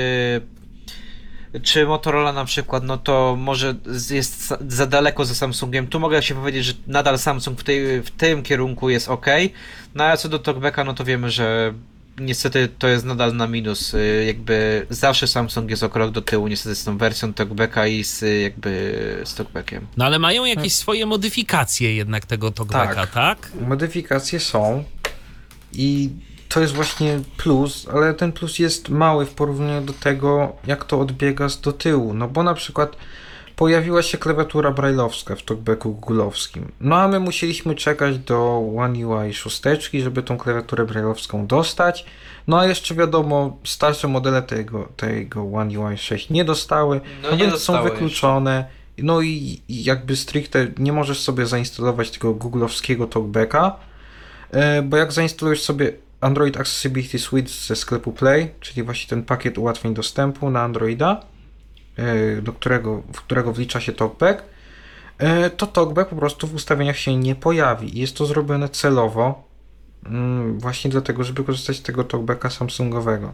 czy Motorola na przykład, no to może z- jest za- za daleko za Samsungiem. Tu mogę się powiedzieć, że nadal Samsung w, tej, w tym kierunku jest ok. No a co do talkbacka, no to wiemy, że niestety to jest nadal na minus. Y, Jakby zawsze Samsung jest o krok do tyłu, niestety z tą wersją talkbacka i z y, jakby z talkbackiem.
No ale mają jakieś swoje modyfikacje jednak tego talkbacka, tak?
Tak. Modyfikacje są i to jest właśnie plus, ale ten plus jest mały w porównaniu do tego, jak to odbiega z do tyłu. No bo na przykład pojawiła się klawiatura braille'owska w talkbacku google'owskim. No a my musieliśmy czekać do One U I sześć, żeby tą klawiaturę braille'owską dostać. No a jeszcze wiadomo, starsze modele tego, tego One U I sześć nie dostały,
No
no
nie
więc są
dostały
wykluczone. No i, i jakby stricte nie możesz sobie zainstalować tego google'owskiego talkbacka, e, bo jak zainstalujesz sobie Android Accessibility Suite ze sklepu Play, czyli właśnie ten pakiet ułatwień dostępu na Androida, e, do którego, w którego wlicza się talkback, e, to talkback po prostu w ustawieniach się nie pojawi. I jest to zrobione celowo, mm, właśnie dlatego, żeby korzystać z tego talkbacka Samsungowego.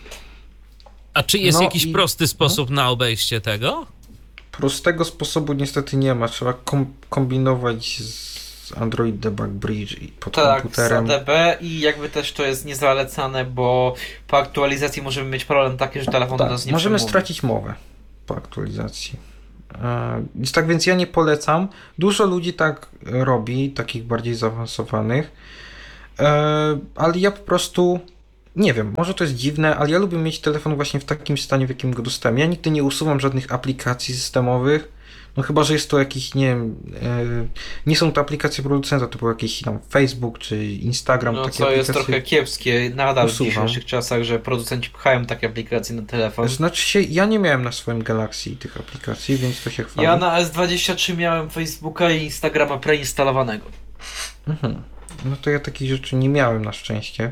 A czy jest
No
jakiś
i-
prosty sposób na obejście tego?
Prostego sposobu niestety nie ma. Trzeba kom- kombinować z Android Debug Bridge i pod
Tak, z
komputerem.
A D B i jakby też to jest niezalecane, bo po aktualizacji możemy mieć problem taki, że telefon do
Tak,
nas nie
możemy
przemówi.
stracić mowę po aktualizacji. E, tak więc ja nie polecam. Dużo ludzi tak robi, takich bardziej zaawansowanych, e, ale ja po prostu nie wiem, może to jest dziwne, ale ja lubię mieć telefon właśnie w takim stanie, w jakim go dostałem. Ja nigdy nie usuwam żadnych aplikacji systemowych, no chyba, że jest to jakiś, nie wiem, e, nie są to aplikacje producenta, typu jakiś tam Facebook czy Instagram.
No
takie
co jest
aplikacje
trochę kiepskie nadal w
usuwam.
dzisiejszych czasach, że producenci pchają takie aplikacje na telefon.
Znaczy się, ja nie miałem na swoim Galaxy tych aplikacji, więc to się chwali.
Ja na S dwadzieścia trzy miałem Facebooka i Instagrama preinstalowanego.
Mhm. No to ja takich rzeczy nie miałem na szczęście.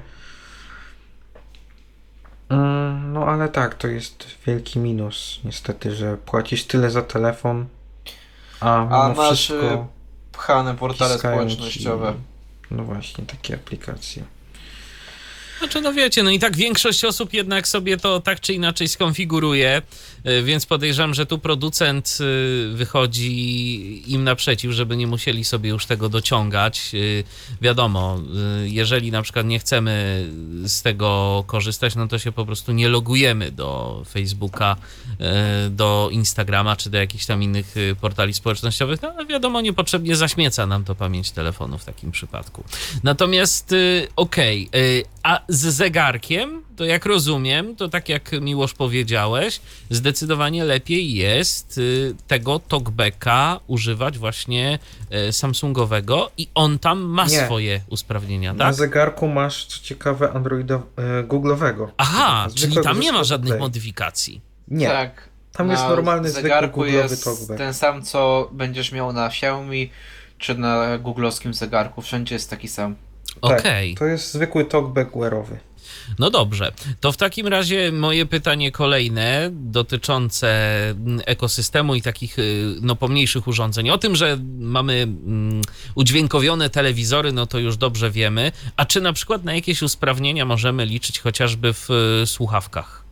Mm, No ale tak, to jest wielki minus niestety, że płacisz tyle za telefon, a mimo
A masz
wszystko
y, pchane portale
wciskają ci-
społecznościowe.
No właśnie, takie aplikacje.
Znaczy, no wiecie, no i tak większość osób jednak sobie to tak czy inaczej skonfiguruje, y, więc podejrzewam, że tu producent y, wychodzi im naprzeciw, żeby nie musieli sobie już tego dociągać. Y, Wiadomo, y, jeżeli na przykład nie chcemy z tego korzystać, no to się po prostu nie logujemy do Facebooka, y, do Instagrama czy do jakichś tam innych y, portali społecznościowych, no ale wiadomo, niepotrzebnie zaśmieca nam to pamięć telefonu w takim przypadku. Natomiast y, okej, y, a z zegarkiem, to jak rozumiem, to tak jak Miłosz powiedziałeś, zdecydowanie lepiej jest y, tego talkbacka używać właśnie y, Samsungowego i on tam ma
Nie.
swoje usprawnienia,
Na
tak?
zegarku masz, co ciekawe, Androida e, Google'owego.
Aha, czyli
Zwykłego
tam nie ma
ze
żadnych
Play.
modyfikacji.
Nie,
Tak.
tam jest
Na
normalny, zwykły
zegarku
Google'owy
jest
talkback.
ten sam, co będziesz miał na Xiaomi czy na googlowskim zegarku. Wszędzie jest taki sam.
Tak,
Okej.
to jest zwykły talkback wearowy.
No dobrze, to w takim razie moje pytanie kolejne dotyczące mm, ekosystemu i takich y, no, pomniejszych urządzeń. O tym, że mamy mm, udźwiękowione telewizory, no to już dobrze wiemy. A czy na przykład na jakieś usprawnienia możemy liczyć chociażby w y, słuchawkach?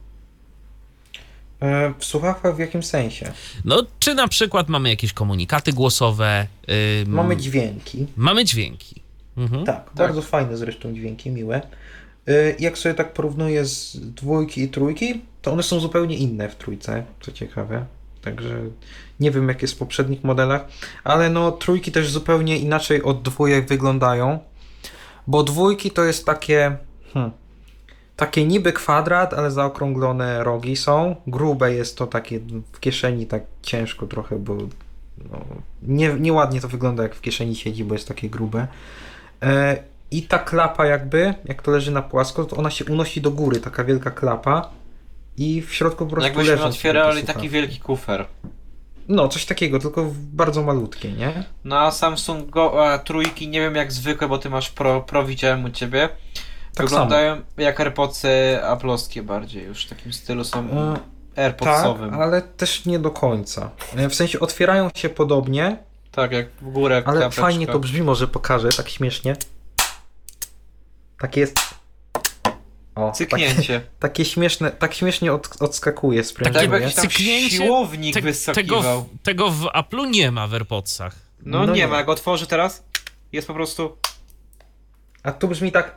E, w słuchawkach w jakim sensie?
No, czy na przykład mamy jakieś komunikaty głosowe? y,
Mamy dźwięki.
Mamy dźwięki. Mhm.
Tak, bardzo fajne zresztą dźwięki, miłe. Y, Jak sobie tak porównuję z dwójki i trójki, to one są zupełnie inne w trójce, co ciekawe. Także nie wiem, jak jest w poprzednich modelach, ale no trójki też zupełnie inaczej od dwójek wyglądają, bo dwójki to jest takie hmm, takie niby kwadrat, ale zaokrąglone rogi są. Grube jest to takie w kieszeni, tak ciężko trochę, bo no, nie, nieładnie to wygląda, jak w kieszeni siedzi, bo jest takie grube. E, I ta klapa jakby, jak to leży na płasko, to ona się unosi do góry, taka wielka klapa i w środku po prostu
Jakbyśmy
leżą sobie te
otwierali taki
słuchawki.
wielki kufer.
No, coś takiego, tylko w- bardzo malutkie, nie?
Na Samsung a, trójki nie wiem jak zwykłe, bo ty masz Pro, Pro widziałem u ciebie.
Tak
Wyglądają jak AirPodsy Apple'owskie bardziej, już w takim stylu są
E, Tak,
AirPodsowym.
ale też nie do końca. E, W sensie otwierają się podobnie,
Tak, jak w górę
ale
klapeczka.
fajnie to brzmi, może pokażę, tak śmiesznie. Tak jest. O, takie,
Cyknięcie.
takie śmieszne, tak śmiesznie od, odskakuje,
Tak
sprężenie.
jakby jakiś tam
Cyknięcie
siłownik
Te, tego,
wyskakiwał.
w, tego w Apple'u nie ma w AirPodsach.
No,
No
nie,
nie.
ma, jak otworzę teraz, jest po prostu...
A tu brzmi tak.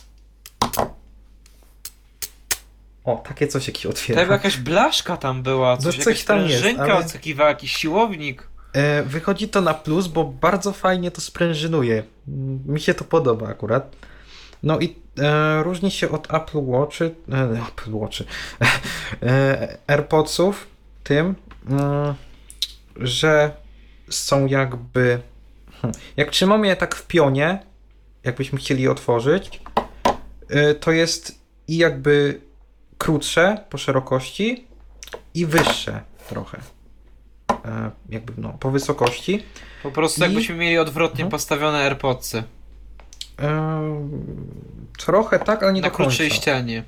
O, takie coś jakiś otwiera.
Jakby jakaś blaszka tam była, coś,
coś
jakaś
tam jest,
sprężynka
ale-
odskakiwała, jakiś siłownik.
E, wychodzi to na plus, bo bardzo fajnie to sprężynuje. Mm, Mi się to podoba akurat. No i e, różni się od Apple Watchy, e, Apple Watchy, e, AirPodsów tym, mm, że są jakby, hmm, jak trzymamy je tak w pionie, jakbyśmy chcieli je otworzyć, e, to jest i jakby krótsze po szerokości i wyższe trochę. E, jakby no, po wysokości.
Po prostu
I-
jakbyśmy mieli odwrotnie
Mhm.
postawione AirPodsy.
E, trochę tak, ale nie
Na
do końca.
krótszej ścianie.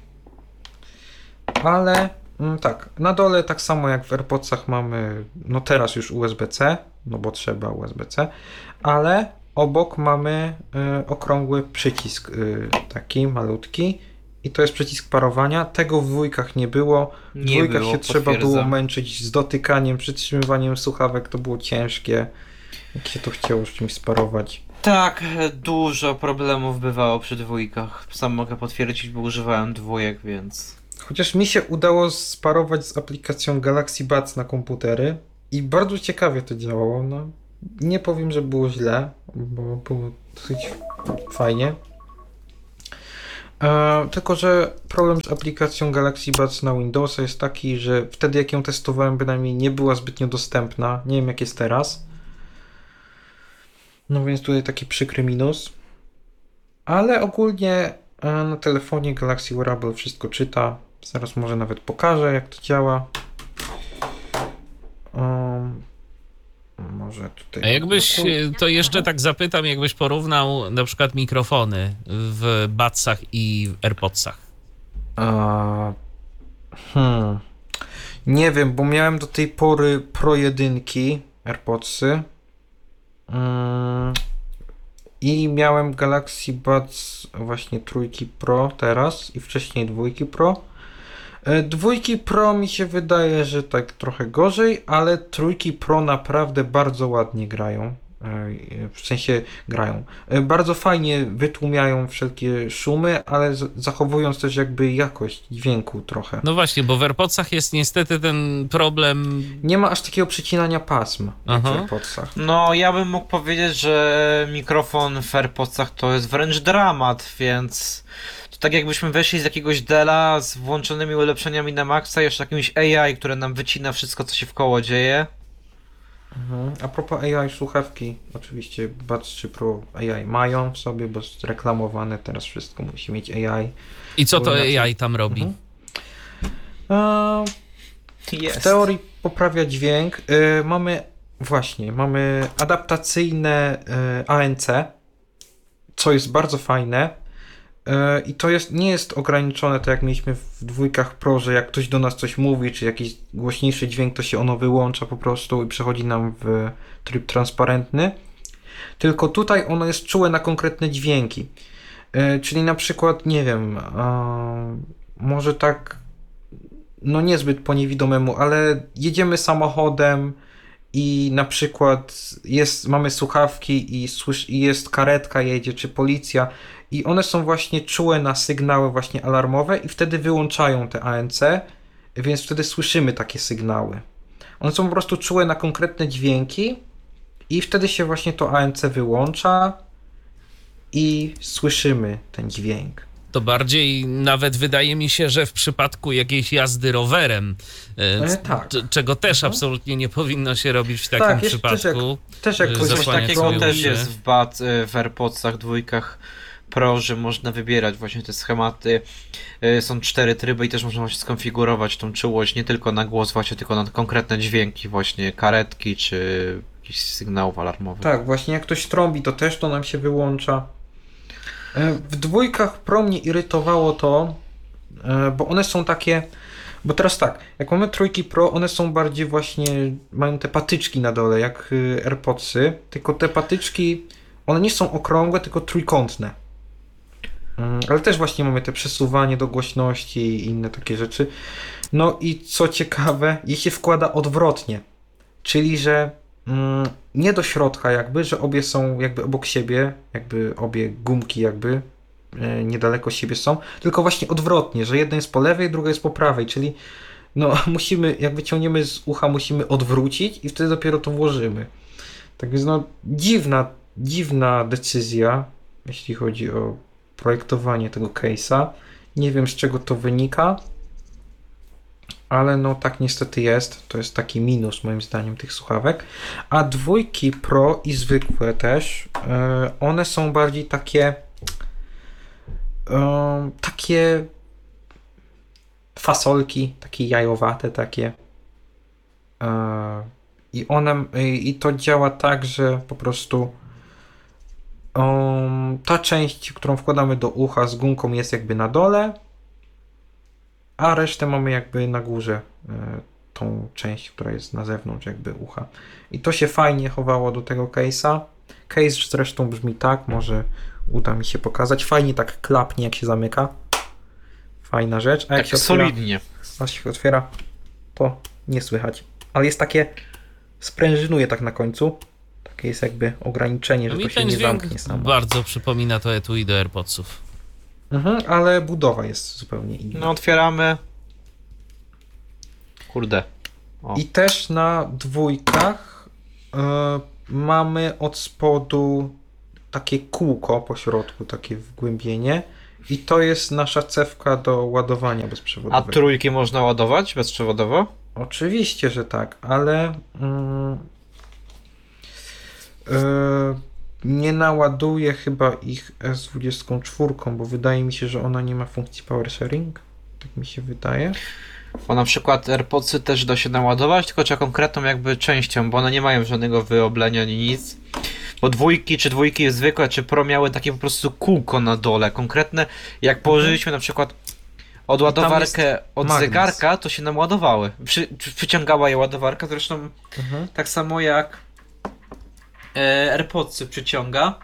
Ale mm, tak, na dole tak samo jak w AirPodsach mamy, no teraz już U S B C, no bo trzeba U S B C, ale obok mamy e, okrągły przycisk e, taki malutki i to jest przycisk parowania. Tego w dwójkach nie było. W
Nie
dwójkach
było,
się trzeba było
potwierdzam.
męczyć z dotykaniem, przytrzymywaniem słuchawek, to było ciężkie. Jak się to chciało z czymś sparować.
Tak, dużo problemów bywało przy dwójkach. Sam mogę potwierdzić, bo używałem dwójek, więc...
Chociaż mi się udało sparować z aplikacją Galaxy Buds na komputery I bardzo ciekawie to działało. No, nie powiem, że było źle, bo było dosyć fajnie. E, tylko, że problem z aplikacją Galaxy Buds na Windowsa jest taki, że wtedy jak ją testowałem, bynajmniej nie była zbytnio dostępna. Nie wiem jak jest teraz. No więc tutaj taki przykry minus. Ale ogólnie e, na telefonie Galaxy Wearable wszystko czyta. Zaraz może nawet pokażę jak to działa. Um, może tutaj...
A jakbyś, to jeszcze tak zapytam, jakbyś porównał na przykład mikrofony w Budsach i w AirPodsach.
A, hmm. Nie wiem, bo miałem do tej pory Pro jedynki AirPodsy mm, i miałem Galaxy Buds właśnie trójki Pro teraz i wcześniej dwójki Pro. E, Dwójki Pro mi się wydaje, że tak trochę gorzej, ale trójki Pro naprawdę bardzo ładnie grają. E, W sensie grają. E, Bardzo fajnie wytłumiają wszelkie szumy, ale z- zachowując też jakby jakość dźwięku trochę.
No właśnie, bo w AirPodsach jest niestety ten problem.
Nie ma aż takiego przecinania pasm jak w
Aha.
AirPodsach.
No, ja bym mógł powiedzieć, że mikrofon w AirPodsach to jest wręcz dramat, więc to tak jakbyśmy weszli z jakiegoś Della z włączonymi ulepszeniami na maksa, jeszcze jakimś A I, które nam wycina wszystko, co się wkoło dzieje.
Mhm. A propos A I, słuchawki, oczywiście Buds trzy Pro A I mają w sobie, bo jest reklamowane, teraz wszystko musi mieć A I.
I co to
Bo inaczej-
A I tam robi?
Mhm. A,
Jest.
w teorii poprawia dźwięk. Y, mamy właśnie, mamy adaptacyjne y, A N C, co jest bardzo fajne. Y, I to jest, nie jest ograniczone tak jak mieliśmy w dwójkach Pro, że jak ktoś do nas coś mówi, czy jakiś głośniejszy dźwięk, to się ono wyłącza po prostu i przechodzi nam w tryb transparentny. Tylko tutaj ono jest czułe na konkretne dźwięki. Y, czyli na przykład, nie wiem, a, może tak, no niezbyt po niewidomemu, ale jedziemy samochodem i na przykład jest, mamy słuchawki i, słysz, i jest karetka jedzie, czy policja i one są właśnie czułe na sygnały właśnie alarmowe i wtedy wyłączają te A N C, więc wtedy słyszymy takie sygnały. One są po prostu czułe na konkretne dźwięki i wtedy się właśnie to A N C wyłącza i słyszymy ten dźwięk.
To bardziej nawet wydaje mi się, że w przypadku jakiejś jazdy rowerem, e,
E, tak.
c- czego też
Mhm.
absolutnie nie powinno się robić w takim
Tak, jest też
przypadku.
Też jak
Że
ktoś
Coś
zasłania
takiego
sobie
też
uszy.
jest w, bad, w AirPodsach dwójkach Pro, że można wybierać właśnie te schematy. Y, Są cztery tryby i też można właśnie skonfigurować tą czułość nie tylko na głos właśnie, tylko na konkretne dźwięki właśnie karetki czy jakichś sygnałów alarmowych.
Tak, właśnie jak ktoś trąbi, to też to nam się wyłącza. E, W dwójkach Pro mnie irytowało to, e, bo one są takie, bo teraz tak, jak mamy trójki Pro, one są bardziej właśnie, mają te patyczki na dole, jak y, AirPodsy, tylko te patyczki, one nie są okrągłe, tylko trójkątne. Mm, Ale też właśnie mamy te przesuwanie do głośności i inne takie rzeczy. No i co ciekawe, je się wkłada odwrotnie, czyli że mm, nie do środka jakby, że obie są jakby obok siebie, jakby obie gumki jakby e, niedaleko siebie są, tylko właśnie odwrotnie, że jedna jest po lewej, druga jest po prawej, czyli no musimy, jak wyciągniemy z ucha, musimy odwrócić i wtedy dopiero to włożymy. Tak więc no dziwna, dziwna decyzja, jeśli chodzi o projektowanie tego case'a. Nie wiem z czego to wynika, ale no tak niestety jest. To jest taki minus moim zdaniem tych słuchawek. A dwójki Pro i zwykłe też, e, one są bardziej takie e, takie fasolki, takie jajowate takie. E, I one, i i to działa tak, że po prostu um, ta część, którą wkładamy do ucha z gumką jest jakby na dole, a resztę mamy jakby na górze, e, tą część, która jest na zewnątrz jakby ucha. I to się fajnie chowało do tego case'a. Case zresztą brzmi tak, może uda mi się pokazać. Fajnie tak klapnie jak się zamyka. Fajna rzecz. A jak
Tak
się otwiera,
solidnie.
a się otwiera, to nie słychać. Ale jest takie, sprężynuje tak na końcu. Takie jest jakby ograniczenie, że
Mi
to się
ten
nie
dźwięk
zamknie samo.
bardzo przypomina to etui do AirPodsów.
Mhm, ale budowa jest zupełnie inna.
No otwieramy. Kurde. O.
I też na dwójkach e, mamy od spodu takie kółko po środku, takie wgłębienie. I to jest nasza cewka do ładowania
A
bezprzewodowego.
trójki można ładować bezprzewodowo?
Oczywiście, że tak, ale mm, e, nie naładuję chyba ich S dwadzieścia cztery, bo wydaje mi się, że ona nie ma funkcji power sharing. Tak mi się wydaje.
Bo na przykład AirPodsy też da się naładować, tylko trzeba konkretną jakby częścią, bo one nie mają żadnego wyoblenia ani nic. Bo dwójki, czy dwójki zwykłe, czy Pro miały takie po prostu kółko na dole, konkretne. Jak położyliśmy na przykład od ładowarkę od
magnes.
zegarka, to się nam ładowały. Przy, przy, przyciągała je ładowarka, zresztą
Mhm.
tak samo jak e, AirPodsy przyciąga.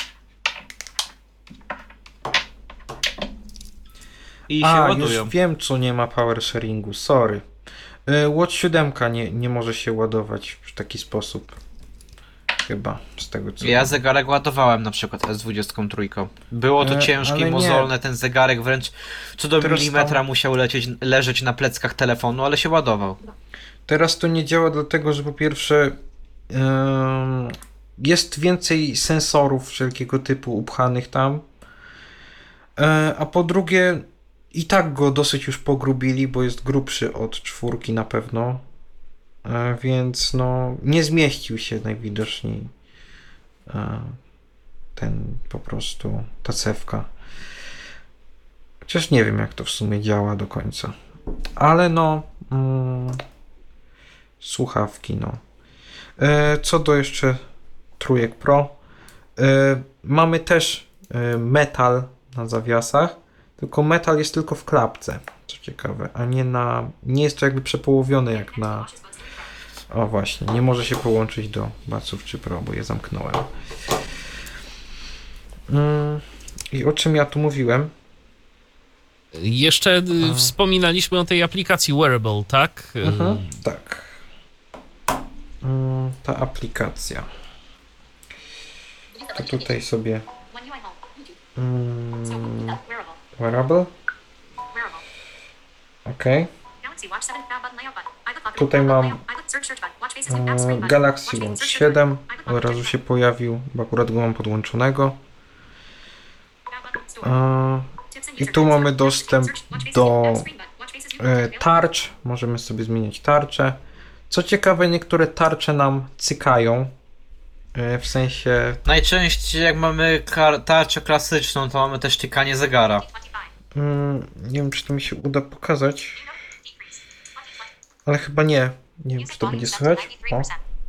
I się
A,
ładują.
już wiem, co nie ma power sharingu, sorry. E, Watch siedem nie, nie może się ładować w taki sposób. Chyba, z tego co
Ja
wiem.
zegarek ładowałem na przykład S dwadzieścia trzy. Było to
E,
ciężkie,
ale nie.
mozolne, ten zegarek wręcz co do
Teraz
milimetra
tam-
musiał lecieć, leżeć na pleckach telefonu, ale się ładował.
Teraz to nie działa dlatego, że po pierwsze em, jest więcej sensorów wszelkiego typu upchanych tam, e, a po drugie i tak go dosyć już pogrubili, bo jest grubszy od czwórki na pewno, e, więc no nie zmieścił się najwidoczniej e, ten po prostu ta cewka. Chociaż nie wiem, jak to w sumie działa do końca. Ale no mm, słuchawki, no. E, co do jeszcze trójek Pro, e, mamy też e, metal na zawiasach, tylko metal jest tylko w klapce, co ciekawe, a nie na, nie jest to jakby przepołowione jak na, o właśnie, nie może się połączyć do Baców czy Pro, bo je zamknąłem. Mm, I o czym ja tu mówiłem?
Jeszcze y,
A.
wspominaliśmy o tej aplikacji Wearable, tak? Y,
Mhm, tak. Mm, ta aplikacja. To tutaj sobie mm, wearable. Ok. Tutaj mam e, Galaxy Watch siedem. Od razu się pojawił, bo akurat go mam podłączonego. E, I tu mamy dostęp do e, tarcz. Możemy sobie zmieniać tarcze. Co ciekawe, niektóre tarcze nam cykają. E, w sensie
Najczęściej jak mamy kar- tarczę klasyczną, to mamy też tykanie zegara.
mm, nie wiem, czy to mi się uda pokazać, ale chyba nie. Nie wiem, czy to będzie słychać. O,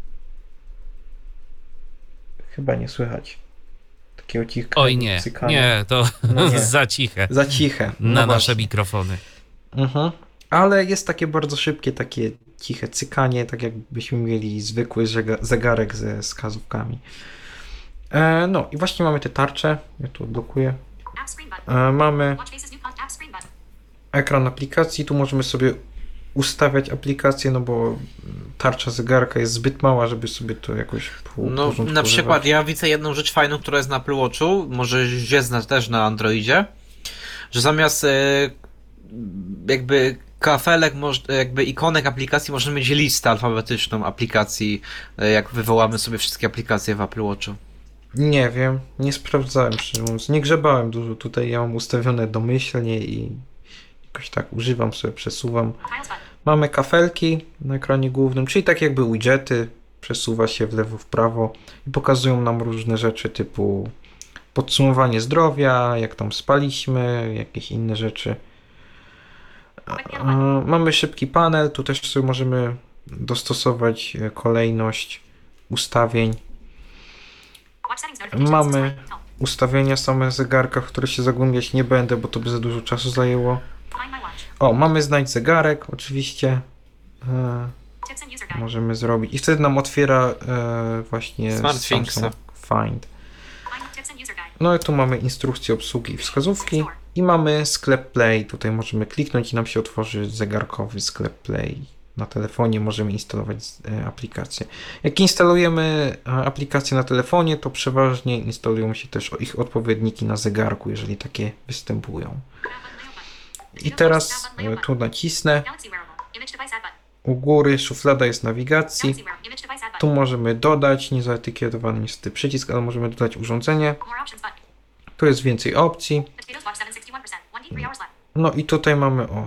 chyba nie słychać. Takiego cichego
Oj nie,
cykania.
nie, to
No nie.
za ciche
Za ciche.
na
No
nasze
właśnie.
mikrofony.
Mhm. Ale jest takie bardzo szybkie, takie ciche cykanie, tak jakbyśmy mieli zwykły żega- zegarek ze wskazówkami. E, no i właśnie mamy te tarcze. Ja tu odblokuję. E, mamy ekran aplikacji. Tu możemy sobie ustawiać aplikacje, no bo tarcza zegarka jest zbyt mała, żeby sobie to jakoś po-
No na
porządkowywać.
przykład ja widzę jedną rzecz fajną, która jest na Apple Watchu, może jest na- też na Androidzie, że zamiast e, jakby kafelek, moż- jakby ikonek aplikacji możemy mieć listę alfabetyczną aplikacji, e, jak wywołamy sobie wszystkie aplikacje w Apple Watchu.
Nie wiem, nie sprawdzałem, szczerze mówiąc. Nie grzebałem dużo tutaj, ja mam ustawione domyślnie i jakoś tak używam sobie, przesuwam. Mamy kafelki na ekranie głównym, czyli tak jakby widgety, przesuwa się w lewo, w prawo i pokazują nam różne rzeczy typu podsumowanie zdrowia, jak tam spaliśmy, jakieś inne rzeczy. E, Mamy szybki panel, tu też sobie możemy dostosować e, kolejność ustawień. Mamy ustawienia same zegarka, w które się zagłębiać nie będę, bo to by za dużo czasu zajęło. O, mamy znajdź zegarek, oczywiście. E, możemy zrobić. I wtedy nam otwiera e, właśnie
Smart Thingsa.
Samsung Find. No i tu mamy instrukcję obsługi i wskazówki. I mamy sklep Play. Tutaj możemy kliknąć i nam się otworzy zegarkowy sklep Play. Na telefonie możemy instalować e, aplikacje. Jak instalujemy e, aplikacje na telefonie, to przeważnie instalują się też ich odpowiedniki na zegarku, jeżeli takie występują. I teraz e, tu nacisnę U góry szuflada jest nawigacji.
Galaxy Wear. Image device add
Tu
button.
możemy dodać, niezaetykietowany niestety przycisk, ale możemy dodać urządzenie.
More options button.
Tu jest więcej opcji.
Potatoes watch seven sixty-one percent. one D three hours left.
No i tutaj mamy o